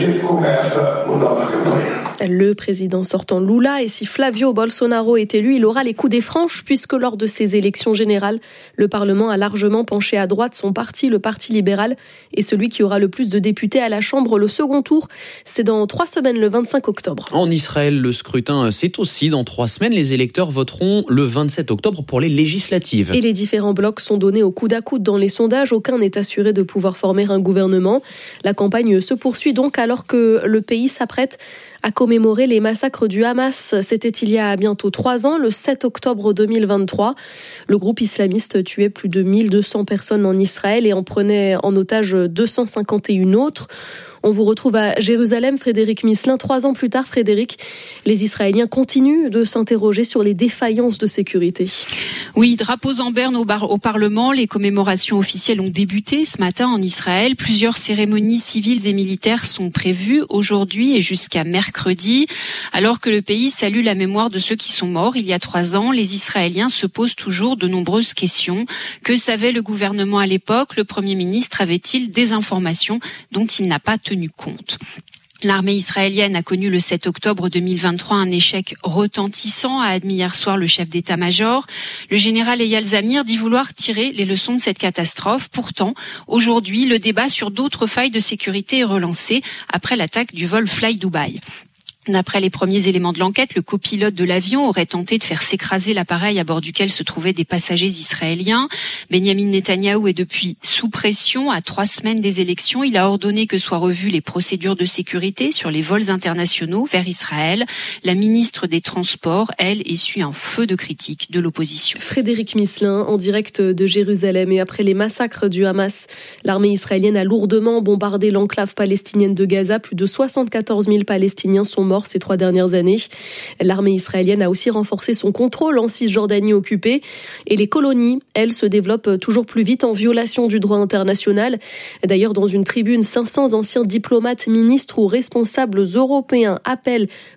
Le président sortant Lula, et si Flavio Bolsonaro est élu, il aura les coups des franches puisque lors de ces élections générales, le Parlement a largement penché à droite. Son parti, le Parti libéral, est celui qui aura le plus de députés à la Chambre. Le second tour, c'est dans trois semaines, le vingt-cinq octobre. En Israël, le scrutin, c'est aussi dans trois semaines. Les électeurs voteront le vingt-sept octobre pour les législatives. Et les différents blocs sont donnés au coude à coude dans les sondages. Aucun n'est assuré de pouvoir former un gouvernement. La campagne se poursuit donc alors que le pays s'apprête à commémorer les massacres du Hamas. C'était il y a bientôt trois ans, le sept octobre deux mille vingt-trois. Le groupe islamiste tuait plus de mille deux cents personnes en Israël et en prenait en otage deux cent cinquante et un autres. On vous retrouve à Jérusalem, Frédéric Misselin. Trois ans plus tard, Frédéric, les Israéliens continuent de s'interroger sur les défaillances de sécurité. Oui, drapeaux en berne au, bar, au Parlement. Les commémorations officielles ont débuté ce matin en Israël. Plusieurs cérémonies civiles et militaires sont prévues aujourd'hui et jusqu'à mercredi. Alors que le pays salue la mémoire de ceux qui sont morts il y a trois ans, les Israéliens se posent toujours de nombreuses questions. Que savait le gouvernement à l'époque? Le Premier ministre avait-il des informations dont il n'a pas tenu compte? L'armée israélienne a connu le sept octobre deux mille vingt-trois un échec retentissant, a admis hier soir le chef d'état-major. Le général Eyal Zamir dit vouloir tirer les leçons de cette catastrophe. Pourtant, aujourd'hui, le débat sur d'autres failles de sécurité est relancé après l'attaque du vol Fly Dubai. D'après les premiers éléments de l'enquête, le copilote de l'avion aurait tenté de faire s'écraser l'appareil à bord duquel se trouvaient des passagers israéliens. Benjamin Netanyahou est depuis sous pression à trois semaines des élections. Il a ordonné que soient revues les procédures de sécurité sur les vols internationaux vers Israël. La ministre des Transports, elle, essuie un feu de critiques de l'opposition. Frédéric Misselin, en direct de Jérusalem. Et après les massacres du Hamas, l'armée israélienne a lourdement bombardé l'enclave palestinienne de Gaza. Plus de soixante-quatorze mille Palestiniens sont morts ces trois dernières années. L'armée israélienne a aussi renforcé son contrôle en Cisjordanie occupée et les colonies, elles, se développent toujours plus vite en violation du droit international. D'ailleurs, dans une tribune, cinq cents anciens diplomates, ministres ou responsables européens appellent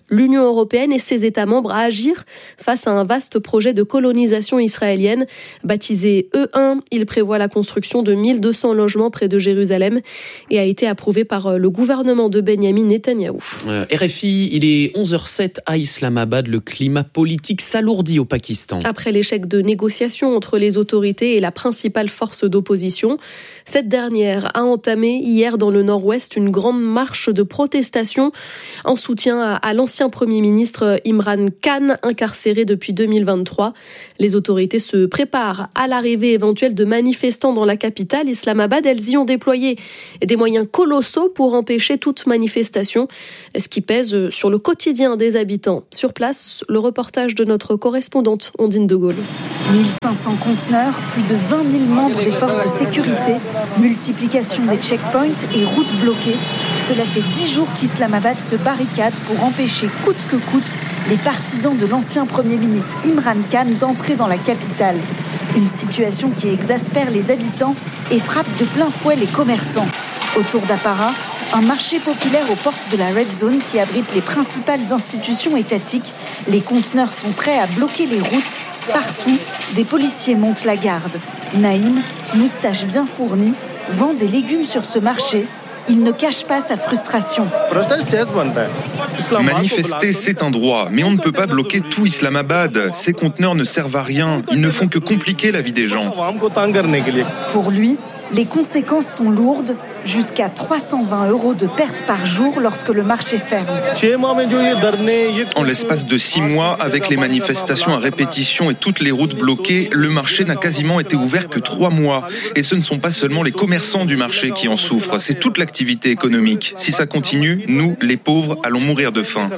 l'Union européenne et ses États membres à agir face à un vaste projet de colonisation israélienne. Baptisé E un, il prévoit la construction de mille deux cents logements près de Jérusalem et a été approuvé par le gouvernement de Benyamin Netanyahou. Euh, R F I, il est onze heures zéro sept à Islamabad. Le climat politique s'alourdit au Pakistan. Après l'échec de négociations entre les autorités et la principale force d'opposition, cette dernière a entamé hier dans le nord-ouest une grande marche de protestation en soutien à l'ancien Premier ministre Imran Khan, incarcéré depuis deux mille vingt-trois. Les autorités se préparent à l'arrivée éventuelle de manifestants dans la capitale, Islamabad. Elles y ont déployé des moyens colossaux pour empêcher toute manifestation, ce qui pèse sur le quotidien des habitants. Sur place, le reportage de notre correspondante Ondine de Gaulle. mille cinq cents conteneurs, plus de vingt mille membres des forces de sécurité, multiplication des checkpoints et routes bloquées. Cela fait dix jours qu'Islamabad se barricade pour empêcher coûte que coûte les partisans de l'ancien Premier ministre Imran Khan d'entrer dans la capitale. Une situation qui exaspère les habitants et frappe de plein fouet les commerçants. Autour d'Appara, un marché populaire aux portes de la Red Zone qui abrite les principales institutions étatiques. Les conteneurs sont prêts à bloquer les routes. Partout, des policiers montent la garde. Naïm, moustache bien fournie, vend des légumes sur ce marché. Il ne cache pas sa frustration. Manifester, c'est un droit, mais on ne peut pas bloquer tout Islamabad. Ces conteneurs ne servent à rien. Ils ne font que compliquer la vie des gens. Pour lui, les conséquences sont lourdes, jusqu'à trois cent vingt euros de pertes par jour lorsque le marché ferme. En l'espace de six mois, avec les manifestations à répétition et toutes les routes bloquées, le marché n'a quasiment été ouvert que trois mois. Et ce ne sont pas seulement les commerçants du marché qui en souffrent, c'est toute l'activité économique. Si ça continue, nous, les pauvres, allons mourir de faim.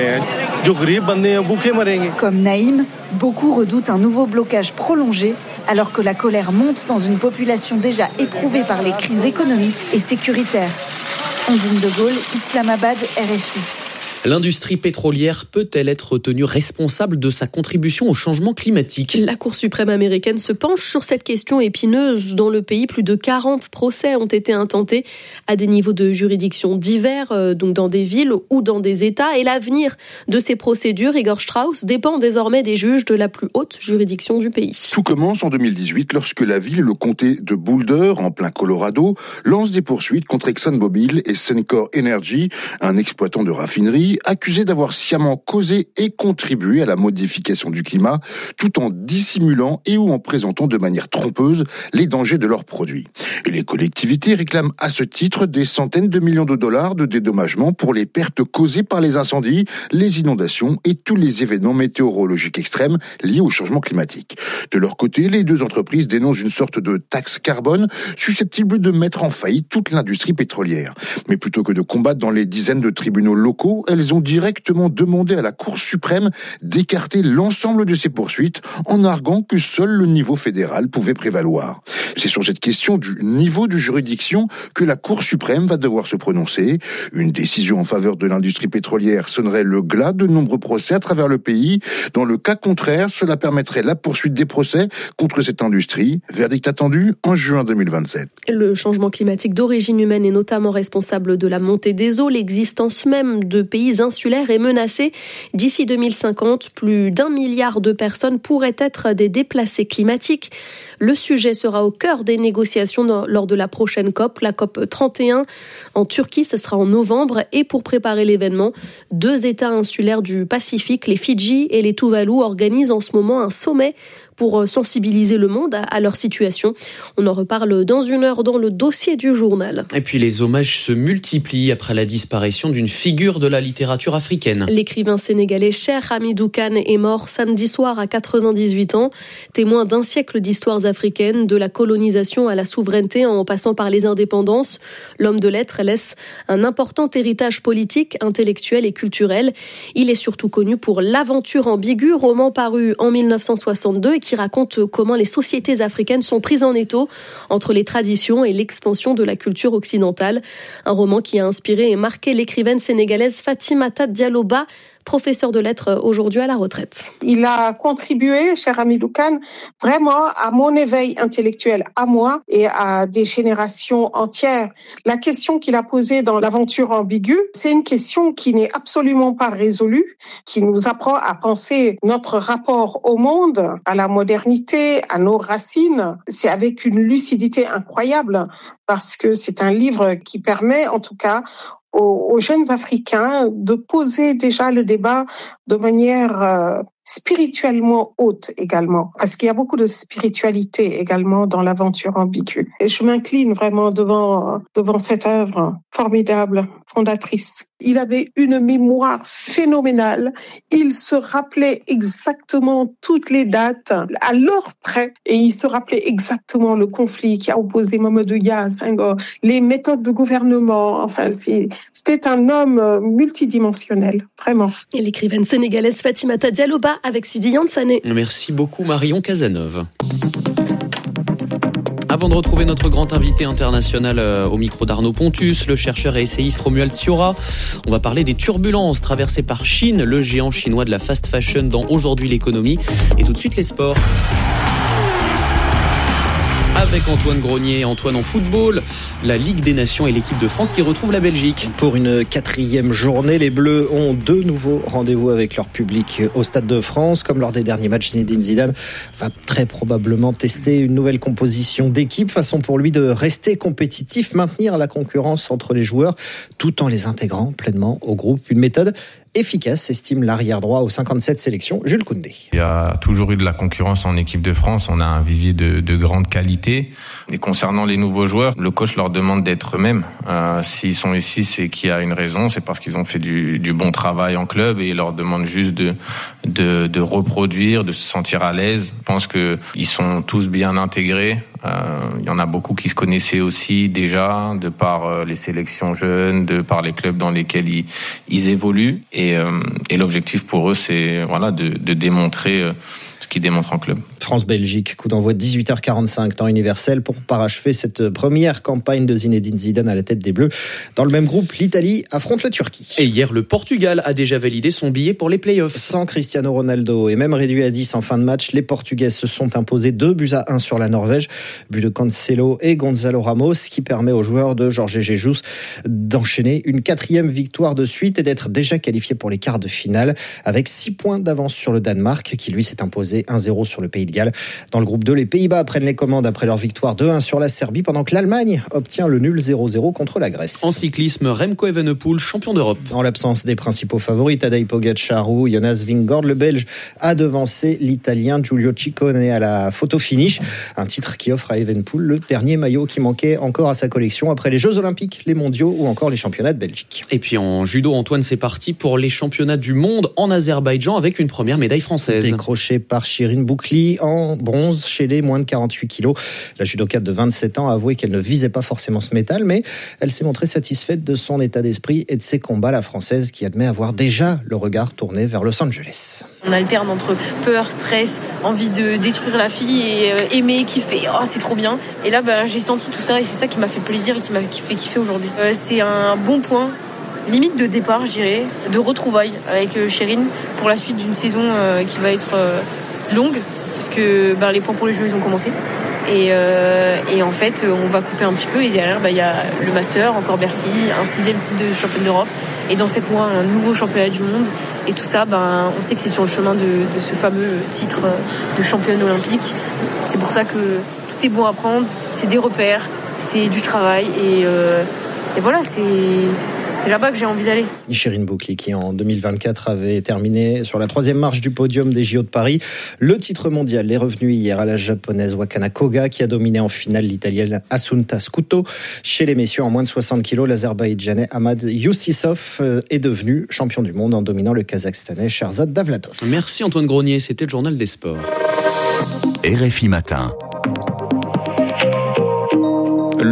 Comme Naïm, beaucoup redoutent un nouveau blocage prolongé, alors que la colère monte dans une population déjà éprouvée par les crises économiques et sécuritaires. Ondine de Gaulle, Islamabad, R F I. L'industrie pétrolière peut-elle être tenue responsable de sa contribution au changement climatique ? La Cour suprême américaine se penche sur cette question épineuse. Dans le pays, plus de quarante procès ont été intentés à des niveaux de juridiction divers, donc dans des villes ou dans des États. Et l'avenir de ces procédures, Igor Strauss, dépend désormais des juges de la plus haute juridiction du pays. Tout commence en deux mille dix-huit lorsque la ville et le comté de Boulder, en plein Colorado, lancent des poursuites contre ExxonMobil et Suncor Energy, un exploitant de raffinerie, accusé d'avoir sciemment causé et contribué à la modification du climat, tout en dissimulant et ou en présentant de manière trompeuse les dangers de leurs produits. Et les collectivités réclament à ce titre des centaines de millions de dollars de dédommagement pour les pertes causées par les incendies, les inondations et tous les événements météorologiques extrêmes liés au changement climatique. De leur côté, les deux entreprises dénoncent une sorte de taxe carbone susceptible de mettre en faillite toute l'industrie pétrolière. Mais plutôt que de combattre dans les dizaines de tribunaux locaux, elles ont directement demandé à la Cour suprême d'écarter l'ensemble de ces poursuites en arguant que seul le niveau fédéral pouvait prévaloir. C'est sur cette question du niveau de juridiction que la Cour suprême va devoir se prononcer. Une décision en faveur de l'industrie pétrolière sonnerait le glas de nombreux procès à travers le pays. Dans le cas contraire, cela permettrait la poursuite des procès contre cette industrie. Verdict attendu en juin deux mille vingt-sept. Le changement climatique d'origine humaine est notamment responsable de la montée des eaux. L'existence même de pays insulaire est menacée. D'ici deux mille cinquante, plus d'un milliard de personnes pourraient être des déplacés climatiques. Le sujet sera au cœur des négociations lors de la prochaine COP, la COP trente et un en Turquie. Ce sera en novembre. Et pour préparer l'événement, deux États insulaires du Pacifique, les Fidji et les Tuvalu, organisent en ce moment un sommet pour sensibiliser le monde à leur situation. On en reparle dans une heure dans le dossier du journal. Et puis les hommages se multiplient après la disparition d'une figure de la littérature africaine. L'écrivain sénégalais Cheikh Hamidou Kane est mort samedi soir à quatre-vingt-dix-huit ans. Témoin d'un siècle d'histoires africaines, de la colonisation à la souveraineté en passant par les indépendances, l'homme de lettres laisse un important héritage politique, intellectuel et culturel. Il est surtout connu pour L'Aventure ambiguë, roman paru en mille neuf cent soixante-deux qui raconte comment les sociétés africaines sont prises en étau entre les traditions et l'expansion de la culture occidentale. Un roman qui a inspiré et marqué l'écrivaine sénégalaise Fatimata Diallo Ba, professeur de lettres aujourd'hui à la retraite. Il a contribué, cher Hamidou Kane, vraiment à mon éveil intellectuel, à moi et à des générations entières. La question qu'il a posée dans L'aventure ambiguë, c'est une question qui n'est absolument pas résolue, qui nous apprend à penser notre rapport au monde, à la modernité, à nos racines. C'est avec une lucidité incroyable parce que c'est un livre qui permet, en tout cas, aux, aux jeunes Africains de poser déjà le débat de manière euh, spirituellement haute également, parce qu'il y a beaucoup de spiritualité également dans L'aventure ambiguë. Et je m'incline vraiment devant devant cette œuvre formidable, fondatrice. Il avait une mémoire phénoménale. Il se rappelait exactement toutes les dates à l'heure près, et il se rappelait exactement le conflit qui a opposé Mamadou Dia à Senghor, les méthodes de gouvernement. Enfin, c'est, c'était un homme multidimensionnel, vraiment. Et l'écrivaine sénégalaise Fatimata Diallo avec Sidi Yansane. Merci beaucoup Marion Cazeneuve. Avant de retrouver notre grand invité international au micro d'Arnaud Pontus, le chercheur et essayiste Romuald Siora, on va parler des turbulences traversées par Chine, le géant chinois de la fast fashion dans Aujourd'hui l'économie. Et tout de suite les sports. Avec Antoine Grenier. Antoine, en football, la Ligue des Nations et l'équipe de France qui retrouve la Belgique. Pour une quatrième journée, les Bleus ont deux nouveaux rendez-vous avec leur public au Stade de France. Comme lors des derniers matchs, Zinedine Zidane va très probablement tester une nouvelle composition d'équipe, façon pour lui de rester compétitif, maintenir la concurrence entre les joueurs, tout en les intégrant pleinement au groupe. Une méthode efficace, estime l'arrière droit aux cinquante-sept sélections, Jules Koundé. Il y a toujours eu de la concurrence en équipe de France. On a un vivier de, de grande qualité. Et concernant les nouveaux joueurs, le coach leur demande d'être eux-mêmes. Euh, s'ils sont ici, c'est qu'il y a une raison. C'est parce qu'ils ont fait du, du bon travail en club et il leur demande juste de, de, de reproduire, de se sentir à l'aise. Je pense que ils sont tous bien intégrés. Euh, il y en a beaucoup qui se connaissaient aussi déjà, de par euh, les sélections jeunes, de par les clubs dans lesquels ils, ils évoluent. Et, euh, et l'objectif pour eux, c'est voilà de, de démontrer euh, ce qu'ils démontrent en club. France-Belgique, coup d'envoi dix-huit heures quarante-cinq, temps universel, pour parachever cette première campagne de Zinedine Zidane à la tête des Bleus. Dans le même groupe, l'Italie affronte la Turquie. Et hier, le Portugal a déjà validé son billet pour les playoffs. Sans Cristiano Ronaldo et même réduit à dix en fin de match, les Portugais se sont imposés deux buts à un sur la Norvège. But de Cancelo et Gonzalo Ramos, qui permet aux joueurs de Jorge Jesus d'enchaîner une quatrième victoire de suite et d'être déjà qualifiés pour les quarts de finale, avec six points d'avance sur le Danemark, qui lui s'est imposé un zéro sur le Pays de Galles. Dans le groupe deux, les Pays-Bas prennent les commandes après leur victoire deux un sur la Serbie, pendant que l'Allemagne obtient le nul zéro zéro contre la Grèce. En cyclisme, Remco Evenepoel, champion d'Europe. En l'absence des principaux favoris, Tadej Pogačar ou Jonas Vingegaard, le Belge a devancé l'Italien Giulio Ciccone à la photo finish. Un titre qui offre à Evenepoel le dernier maillot qui manquait encore à sa collection après les Jeux Olympiques, les Mondiaux ou encore les Championnats de Belgique. Et puis en judo, Antoine, c'est parti pour les Championnats du monde en Azerbaïdjan avec une première médaille française. Décrochée par Shirin Boukli en bronze chez les moins de quarante-huit kilos. La judokate de vingt-sept ans a avoué qu'elle ne visait pas forcément ce métal, mais elle s'est montrée satisfaite de son état d'esprit et de ses combats. La Française qui admet avoir déjà le regard tourné vers Los Angeles. On alterne entre peur, stress, envie de détruire la fille et euh, aimer, kiffer. Oh, c'est trop bien. Et là, bah, j'ai senti tout ça et c'est ça qui m'a fait plaisir et qui m'a fait kiffer aujourd'hui. Euh, c'est un bon point, limite de départ, je dirais, de retrouvailles avec euh, Shirin pour la suite d'une saison euh, qui va être euh, longue. Parce que bah, les points pour les jeux, ils ont commencé. Et, euh, et en fait, on va couper un petit peu. Et derrière, bah, y a le Master, encore Bercy, un sixième titre de championne d'Europe. Et dans sept mois, un nouveau championnat du monde. Et tout ça, bah, on sait que c'est sur le chemin de, de ce fameux titre de championne olympique. C'est pour ça que tout est bon à prendre. C'est des repères, c'est du travail. Et, euh, et voilà, c'est... C'est là-bas que j'ai envie d'aller. Shirin Boukli qui en deux mille vingt-quatre avait terminé sur la troisième marche du podium des J O de Paris. Le titre mondial est revenu hier à la japonaise Wakana Koga qui a dominé en finale l'italienne Assunta Scuto. Chez les messieurs en moins de soixante kilos, l'azerbaïdjanais Ahmad Youssissov est devenu champion du monde en dominant le kazakhstanais Sherzod Davlatov. Merci Antoine Grenier, c'était le journal des sports. R F I Matin.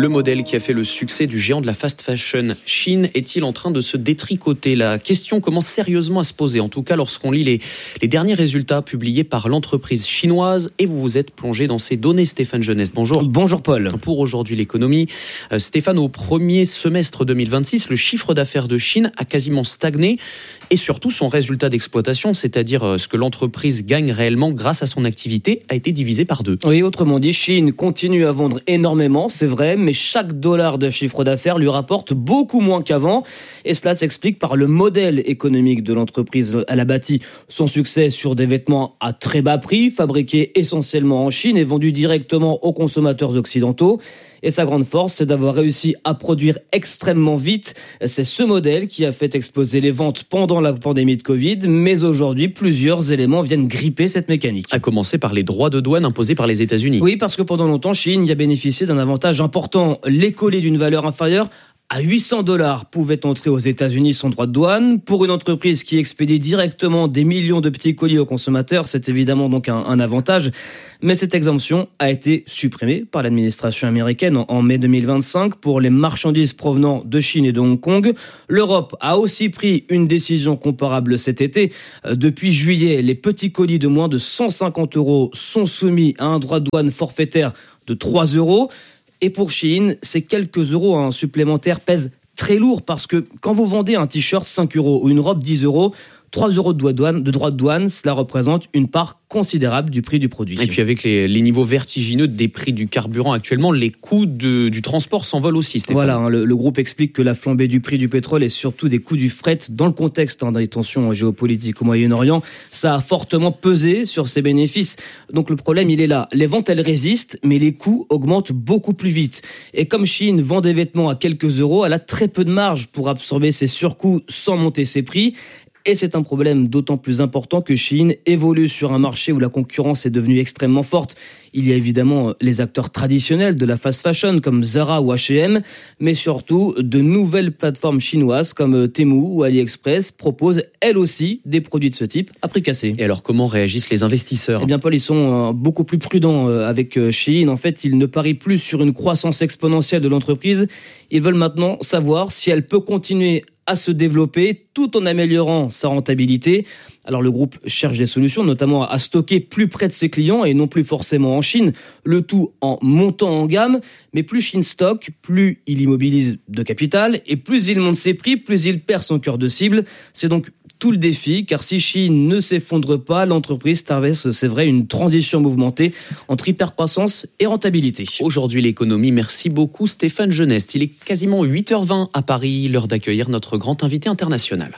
Le modèle qui a fait le succès du géant de la fast fashion Shein est-il en train de se détricoter ? La question commence sérieusement à se poser, en tout cas lorsqu'on lit les, les derniers résultats publiés par l'entreprise chinoise. Et vous vous êtes plongé dans ces données, Stéphane Jeunesse. Bonjour. Bonjour Paul. Pour aujourd'hui l'économie, euh, Stéphane, au premier semestre deux mille vingt-six, le chiffre d'affaires de Shein a quasiment stagné et surtout son résultat d'exploitation, c'est-à-dire euh, ce que l'entreprise gagne réellement grâce à son activité, a été divisé par deux. Oui, autrement dit, Shein continue à vendre énormément, c'est vrai, mais chaque dollar de chiffre d'affaires lui rapporte beaucoup moins qu'avant. Et cela s'explique par le modèle économique de l'entreprise. Elle a bâti son succès sur des vêtements à très bas prix, fabriqués essentiellement en Chine et vendus directement aux consommateurs occidentaux. Et sa grande force, c'est d'avoir réussi à produire extrêmement vite. C'est ce modèle qui a fait exploser les ventes pendant la pandémie de Covid. Mais aujourd'hui, plusieurs éléments viennent gripper cette mécanique. À commencer par les droits de douane imposés par les États-Unis. Oui, parce que pendant longtemps, Shein y a bénéficié d'un avantage important. Les colis d'une valeur inférieure à huit cents dollars pouvaient entrer aux États-Unis sans droit de douane. Pour une entreprise qui expédie directement des millions de petits colis aux consommateurs, c'est évidemment donc un, un avantage. Mais cette exemption a été supprimée par l'administration américaine en, en mai deux mille vingt-cinq pour les marchandises provenant de Chine et de Hong Kong. L'Europe a aussi pris une décision comparable cet été. Euh, depuis juillet, les petits colis de moins de cent cinquante euros sont soumis à un droit de douane forfaitaire de trois euros. Et pour Shein, ces quelques euros hein, supplémentaires pèsent très lourd parce que quand vous vendez un t-shirt cinq euros ou une robe dix euros, trois euros de droit de douane, de droit de douane, cela représente une part considérable du prix du produit. Et puis avec les, les niveaux vertigineux des prix du carburant actuellement, les coûts de, du transport s'envolent aussi, Stéphane. Voilà, hein, le, le groupe explique que la flambée du prix du pétrole et surtout des coûts du fret dans le contexte hein, des tensions géopolitiques au Moyen-Orient, ça a fortement pesé sur ses bénéfices. Donc le problème, il est là. Les ventes, elles résistent, mais les coûts augmentent beaucoup plus vite. Et comme Shein vend des vêtements à quelques euros, elle a très peu de marge pour absorber ses surcoûts sans monter ses prix. Et c'est un problème d'autant plus important que Shein évolue sur un marché où la concurrence est devenue extrêmement forte. Il y a évidemment les acteurs traditionnels de la fast fashion comme Zara ou H et M, mais surtout de nouvelles plateformes chinoises comme Temu ou AliExpress proposent elles aussi des produits de ce type à prix cassé. Et alors comment réagissent les investisseurs ? Eh bien Paul, ils sont beaucoup plus prudents avec Shein. En fait, ils ne parient plus sur une croissance exponentielle de l'entreprise. Ils veulent maintenant savoir si elle peut continuer à se développer tout en améliorant sa rentabilité. Alors le groupe cherche des solutions, notamment à stocker plus près de ses clients et non plus forcément en Chine, le tout en montant en gamme. Mais plus Shein stocke, plus il immobilise de capital et plus il monte ses prix, plus il perd son cœur de cible. C'est donc tout le défi, car si Shein ne s'effondre pas, l'entreprise traverse, c'est vrai, une transition mouvementée entre hypercroissance et rentabilité. Aujourd'hui, l'économie, merci beaucoup Stéphane Jeunesse. Il est quasiment huit heures vingt à Paris, l'heure d'accueillir notre grand invité international.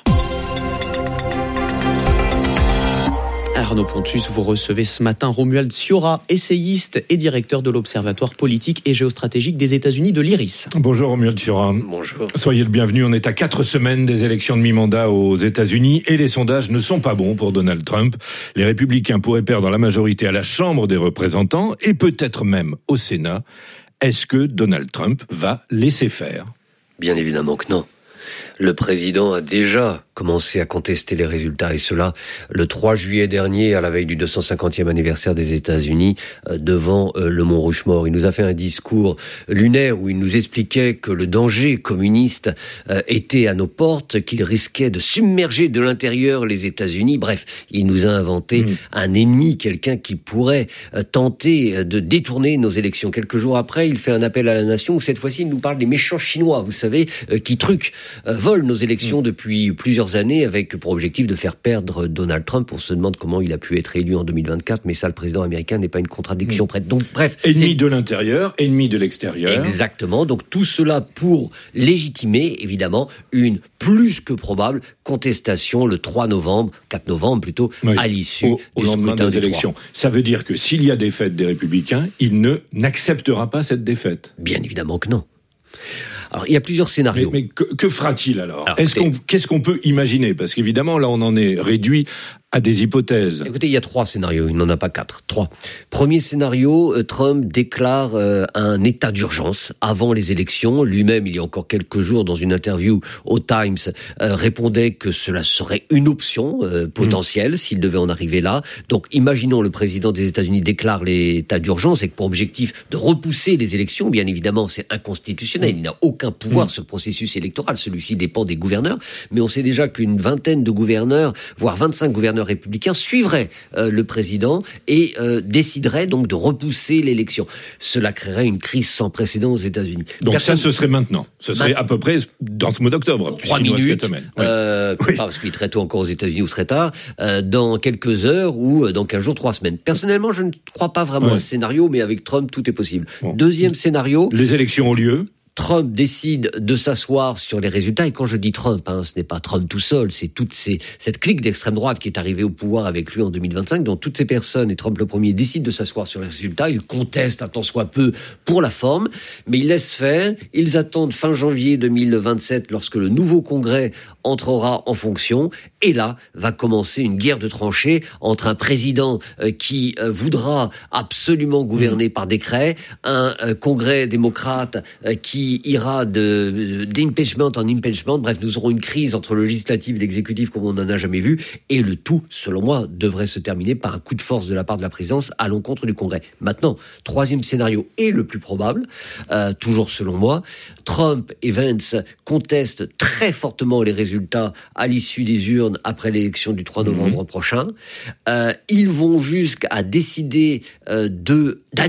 Arnaud Pontus, vous recevez ce matin Romuald Ciora, essayiste et directeur de l'Observatoire politique et géostratégique des États-Unis de l'I R I S. Bonjour Romuald Ciora. Bonjour. Soyez le bienvenu. On est à quatre semaines des élections de mi-mandat aux États-Unis et les sondages ne sont pas bons pour Donald Trump. Les républicains pourraient perdre la majorité à la Chambre des représentants et peut-être même au Sénat. Est-ce que Donald Trump va laisser faire ? Bien évidemment que non. Le président a déjà commencé à contester les résultats, et cela le trois juillet dernier, à la veille du deux cent cinquantième anniversaire des États-Unis, euh, devant euh, le Mont Rushmore. Il nous a fait un discours lunaire où il nous expliquait que le danger communiste euh, était à nos portes, qu'il risquait de submerger de l'intérieur les États-Unis. Bref, il nous a inventé mmh. un ennemi, quelqu'un qui pourrait euh, tenter de détourner nos élections. Quelques jours après, il fait un appel à la nation où cette fois-ci il nous parle des méchants Chinois, vous savez, euh, qui truquent, euh, volent nos élections mmh. depuis plusieurs années avec pour objectif de faire perdre Donald Trump. On se demande comment il a pu être élu en deux mille vingt-quatre, mais ça, le président américain n'est pas une contradiction mmh. prête. Donc, bref. Ennemi c'est... de l'intérieur, ennemi de l'extérieur. Exactement. Donc, tout cela pour légitimer, évidemment, une plus que probable contestation le trois novembre, quatre novembre plutôt, oui, à l'issue au, au du lendemain des élections. trois. Ça veut dire que s'il y a défaite des Républicains, il ne n'acceptera pas cette défaite. Bien évidemment que non. Alors, il y a plusieurs scénarios. Mais, mais que, que fera-t-il alors, alors Est-ce qu'on, Qu'est-ce qu'on peut imaginer? Parce qu'évidemment, là, on en est réduit à des hypothèses. Écoutez, il y a trois scénarios, il n'en a pas quatre. Trois. Premier scénario, Trump déclare euh, un état d'urgence avant les élections. Lui-même, il y a encore quelques jours, dans une interview au Times, euh, répondait que cela serait une option euh, potentielle mmh. s'il devait en arriver là. Donc, imaginons le président des États-Unis déclare l'état d'urgence et que pour objectif de repousser les élections, bien évidemment, c'est inconstitutionnel. Mmh. Il n'a aucun pouvoir mmh. sur le processus électoral. Celui-ci dépend des gouverneurs. Mais on sait déjà qu'une vingtaine de gouverneurs, voire vingt-cinq gouverneurs républicains suivraient euh, le président et euh, décideraient donc de repousser l'élection. Cela créerait une crise sans précédent aux États-Unis. Donc Personne... ça, ce serait maintenant. Ce serait Ma... à peu près dans ce mois d'octobre. Trois minutes. Euh, oui. Pas parce qu'il est très tôt encore aux États-Unis ou très tard. Euh, dans quelques heures ou dans quinze jours, trois semaines. Personnellement, je ne crois pas vraiment ouais. à ce scénario, mais avec Trump, tout est possible. Bon. Deuxième scénario. Les élections ont lieu. Trump décide de s'asseoir sur les résultats, et quand je dis Trump, hein, ce n'est pas Trump tout seul, c'est toute ces, cette clique d'extrême droite qui est arrivée au pouvoir avec lui en deux mille vingt-cinq, dont toutes ces personnes, et Trump le premier, décident de s'asseoir sur les résultats. Ils contestent un tant soit peu pour la forme, mais ils laissent faire. Ils attendent fin janvier deux mille vingt-sept, lorsque le nouveau Congrès entrera en fonction, et là va commencer une guerre de tranchées entre un président euh, qui euh, voudra absolument gouverner mmh. par décret, un euh, Congrès démocrate euh, qui ira de, d'impeachment en impeachment. Bref, nous aurons une crise entre le législatif et l'exécutif comme on n'en a jamais vu, et le tout, selon moi, devrait se terminer par un coup de force de la part de la présidence à l'encontre du Congrès. Maintenant, troisième scénario est le plus probable, euh, toujours selon moi. Trump et Vance contestent très fortement les résultats à l'issue des urnes après l'élection du trois novembre mmh. prochain. Euh, ils vont jusqu'à décider euh, de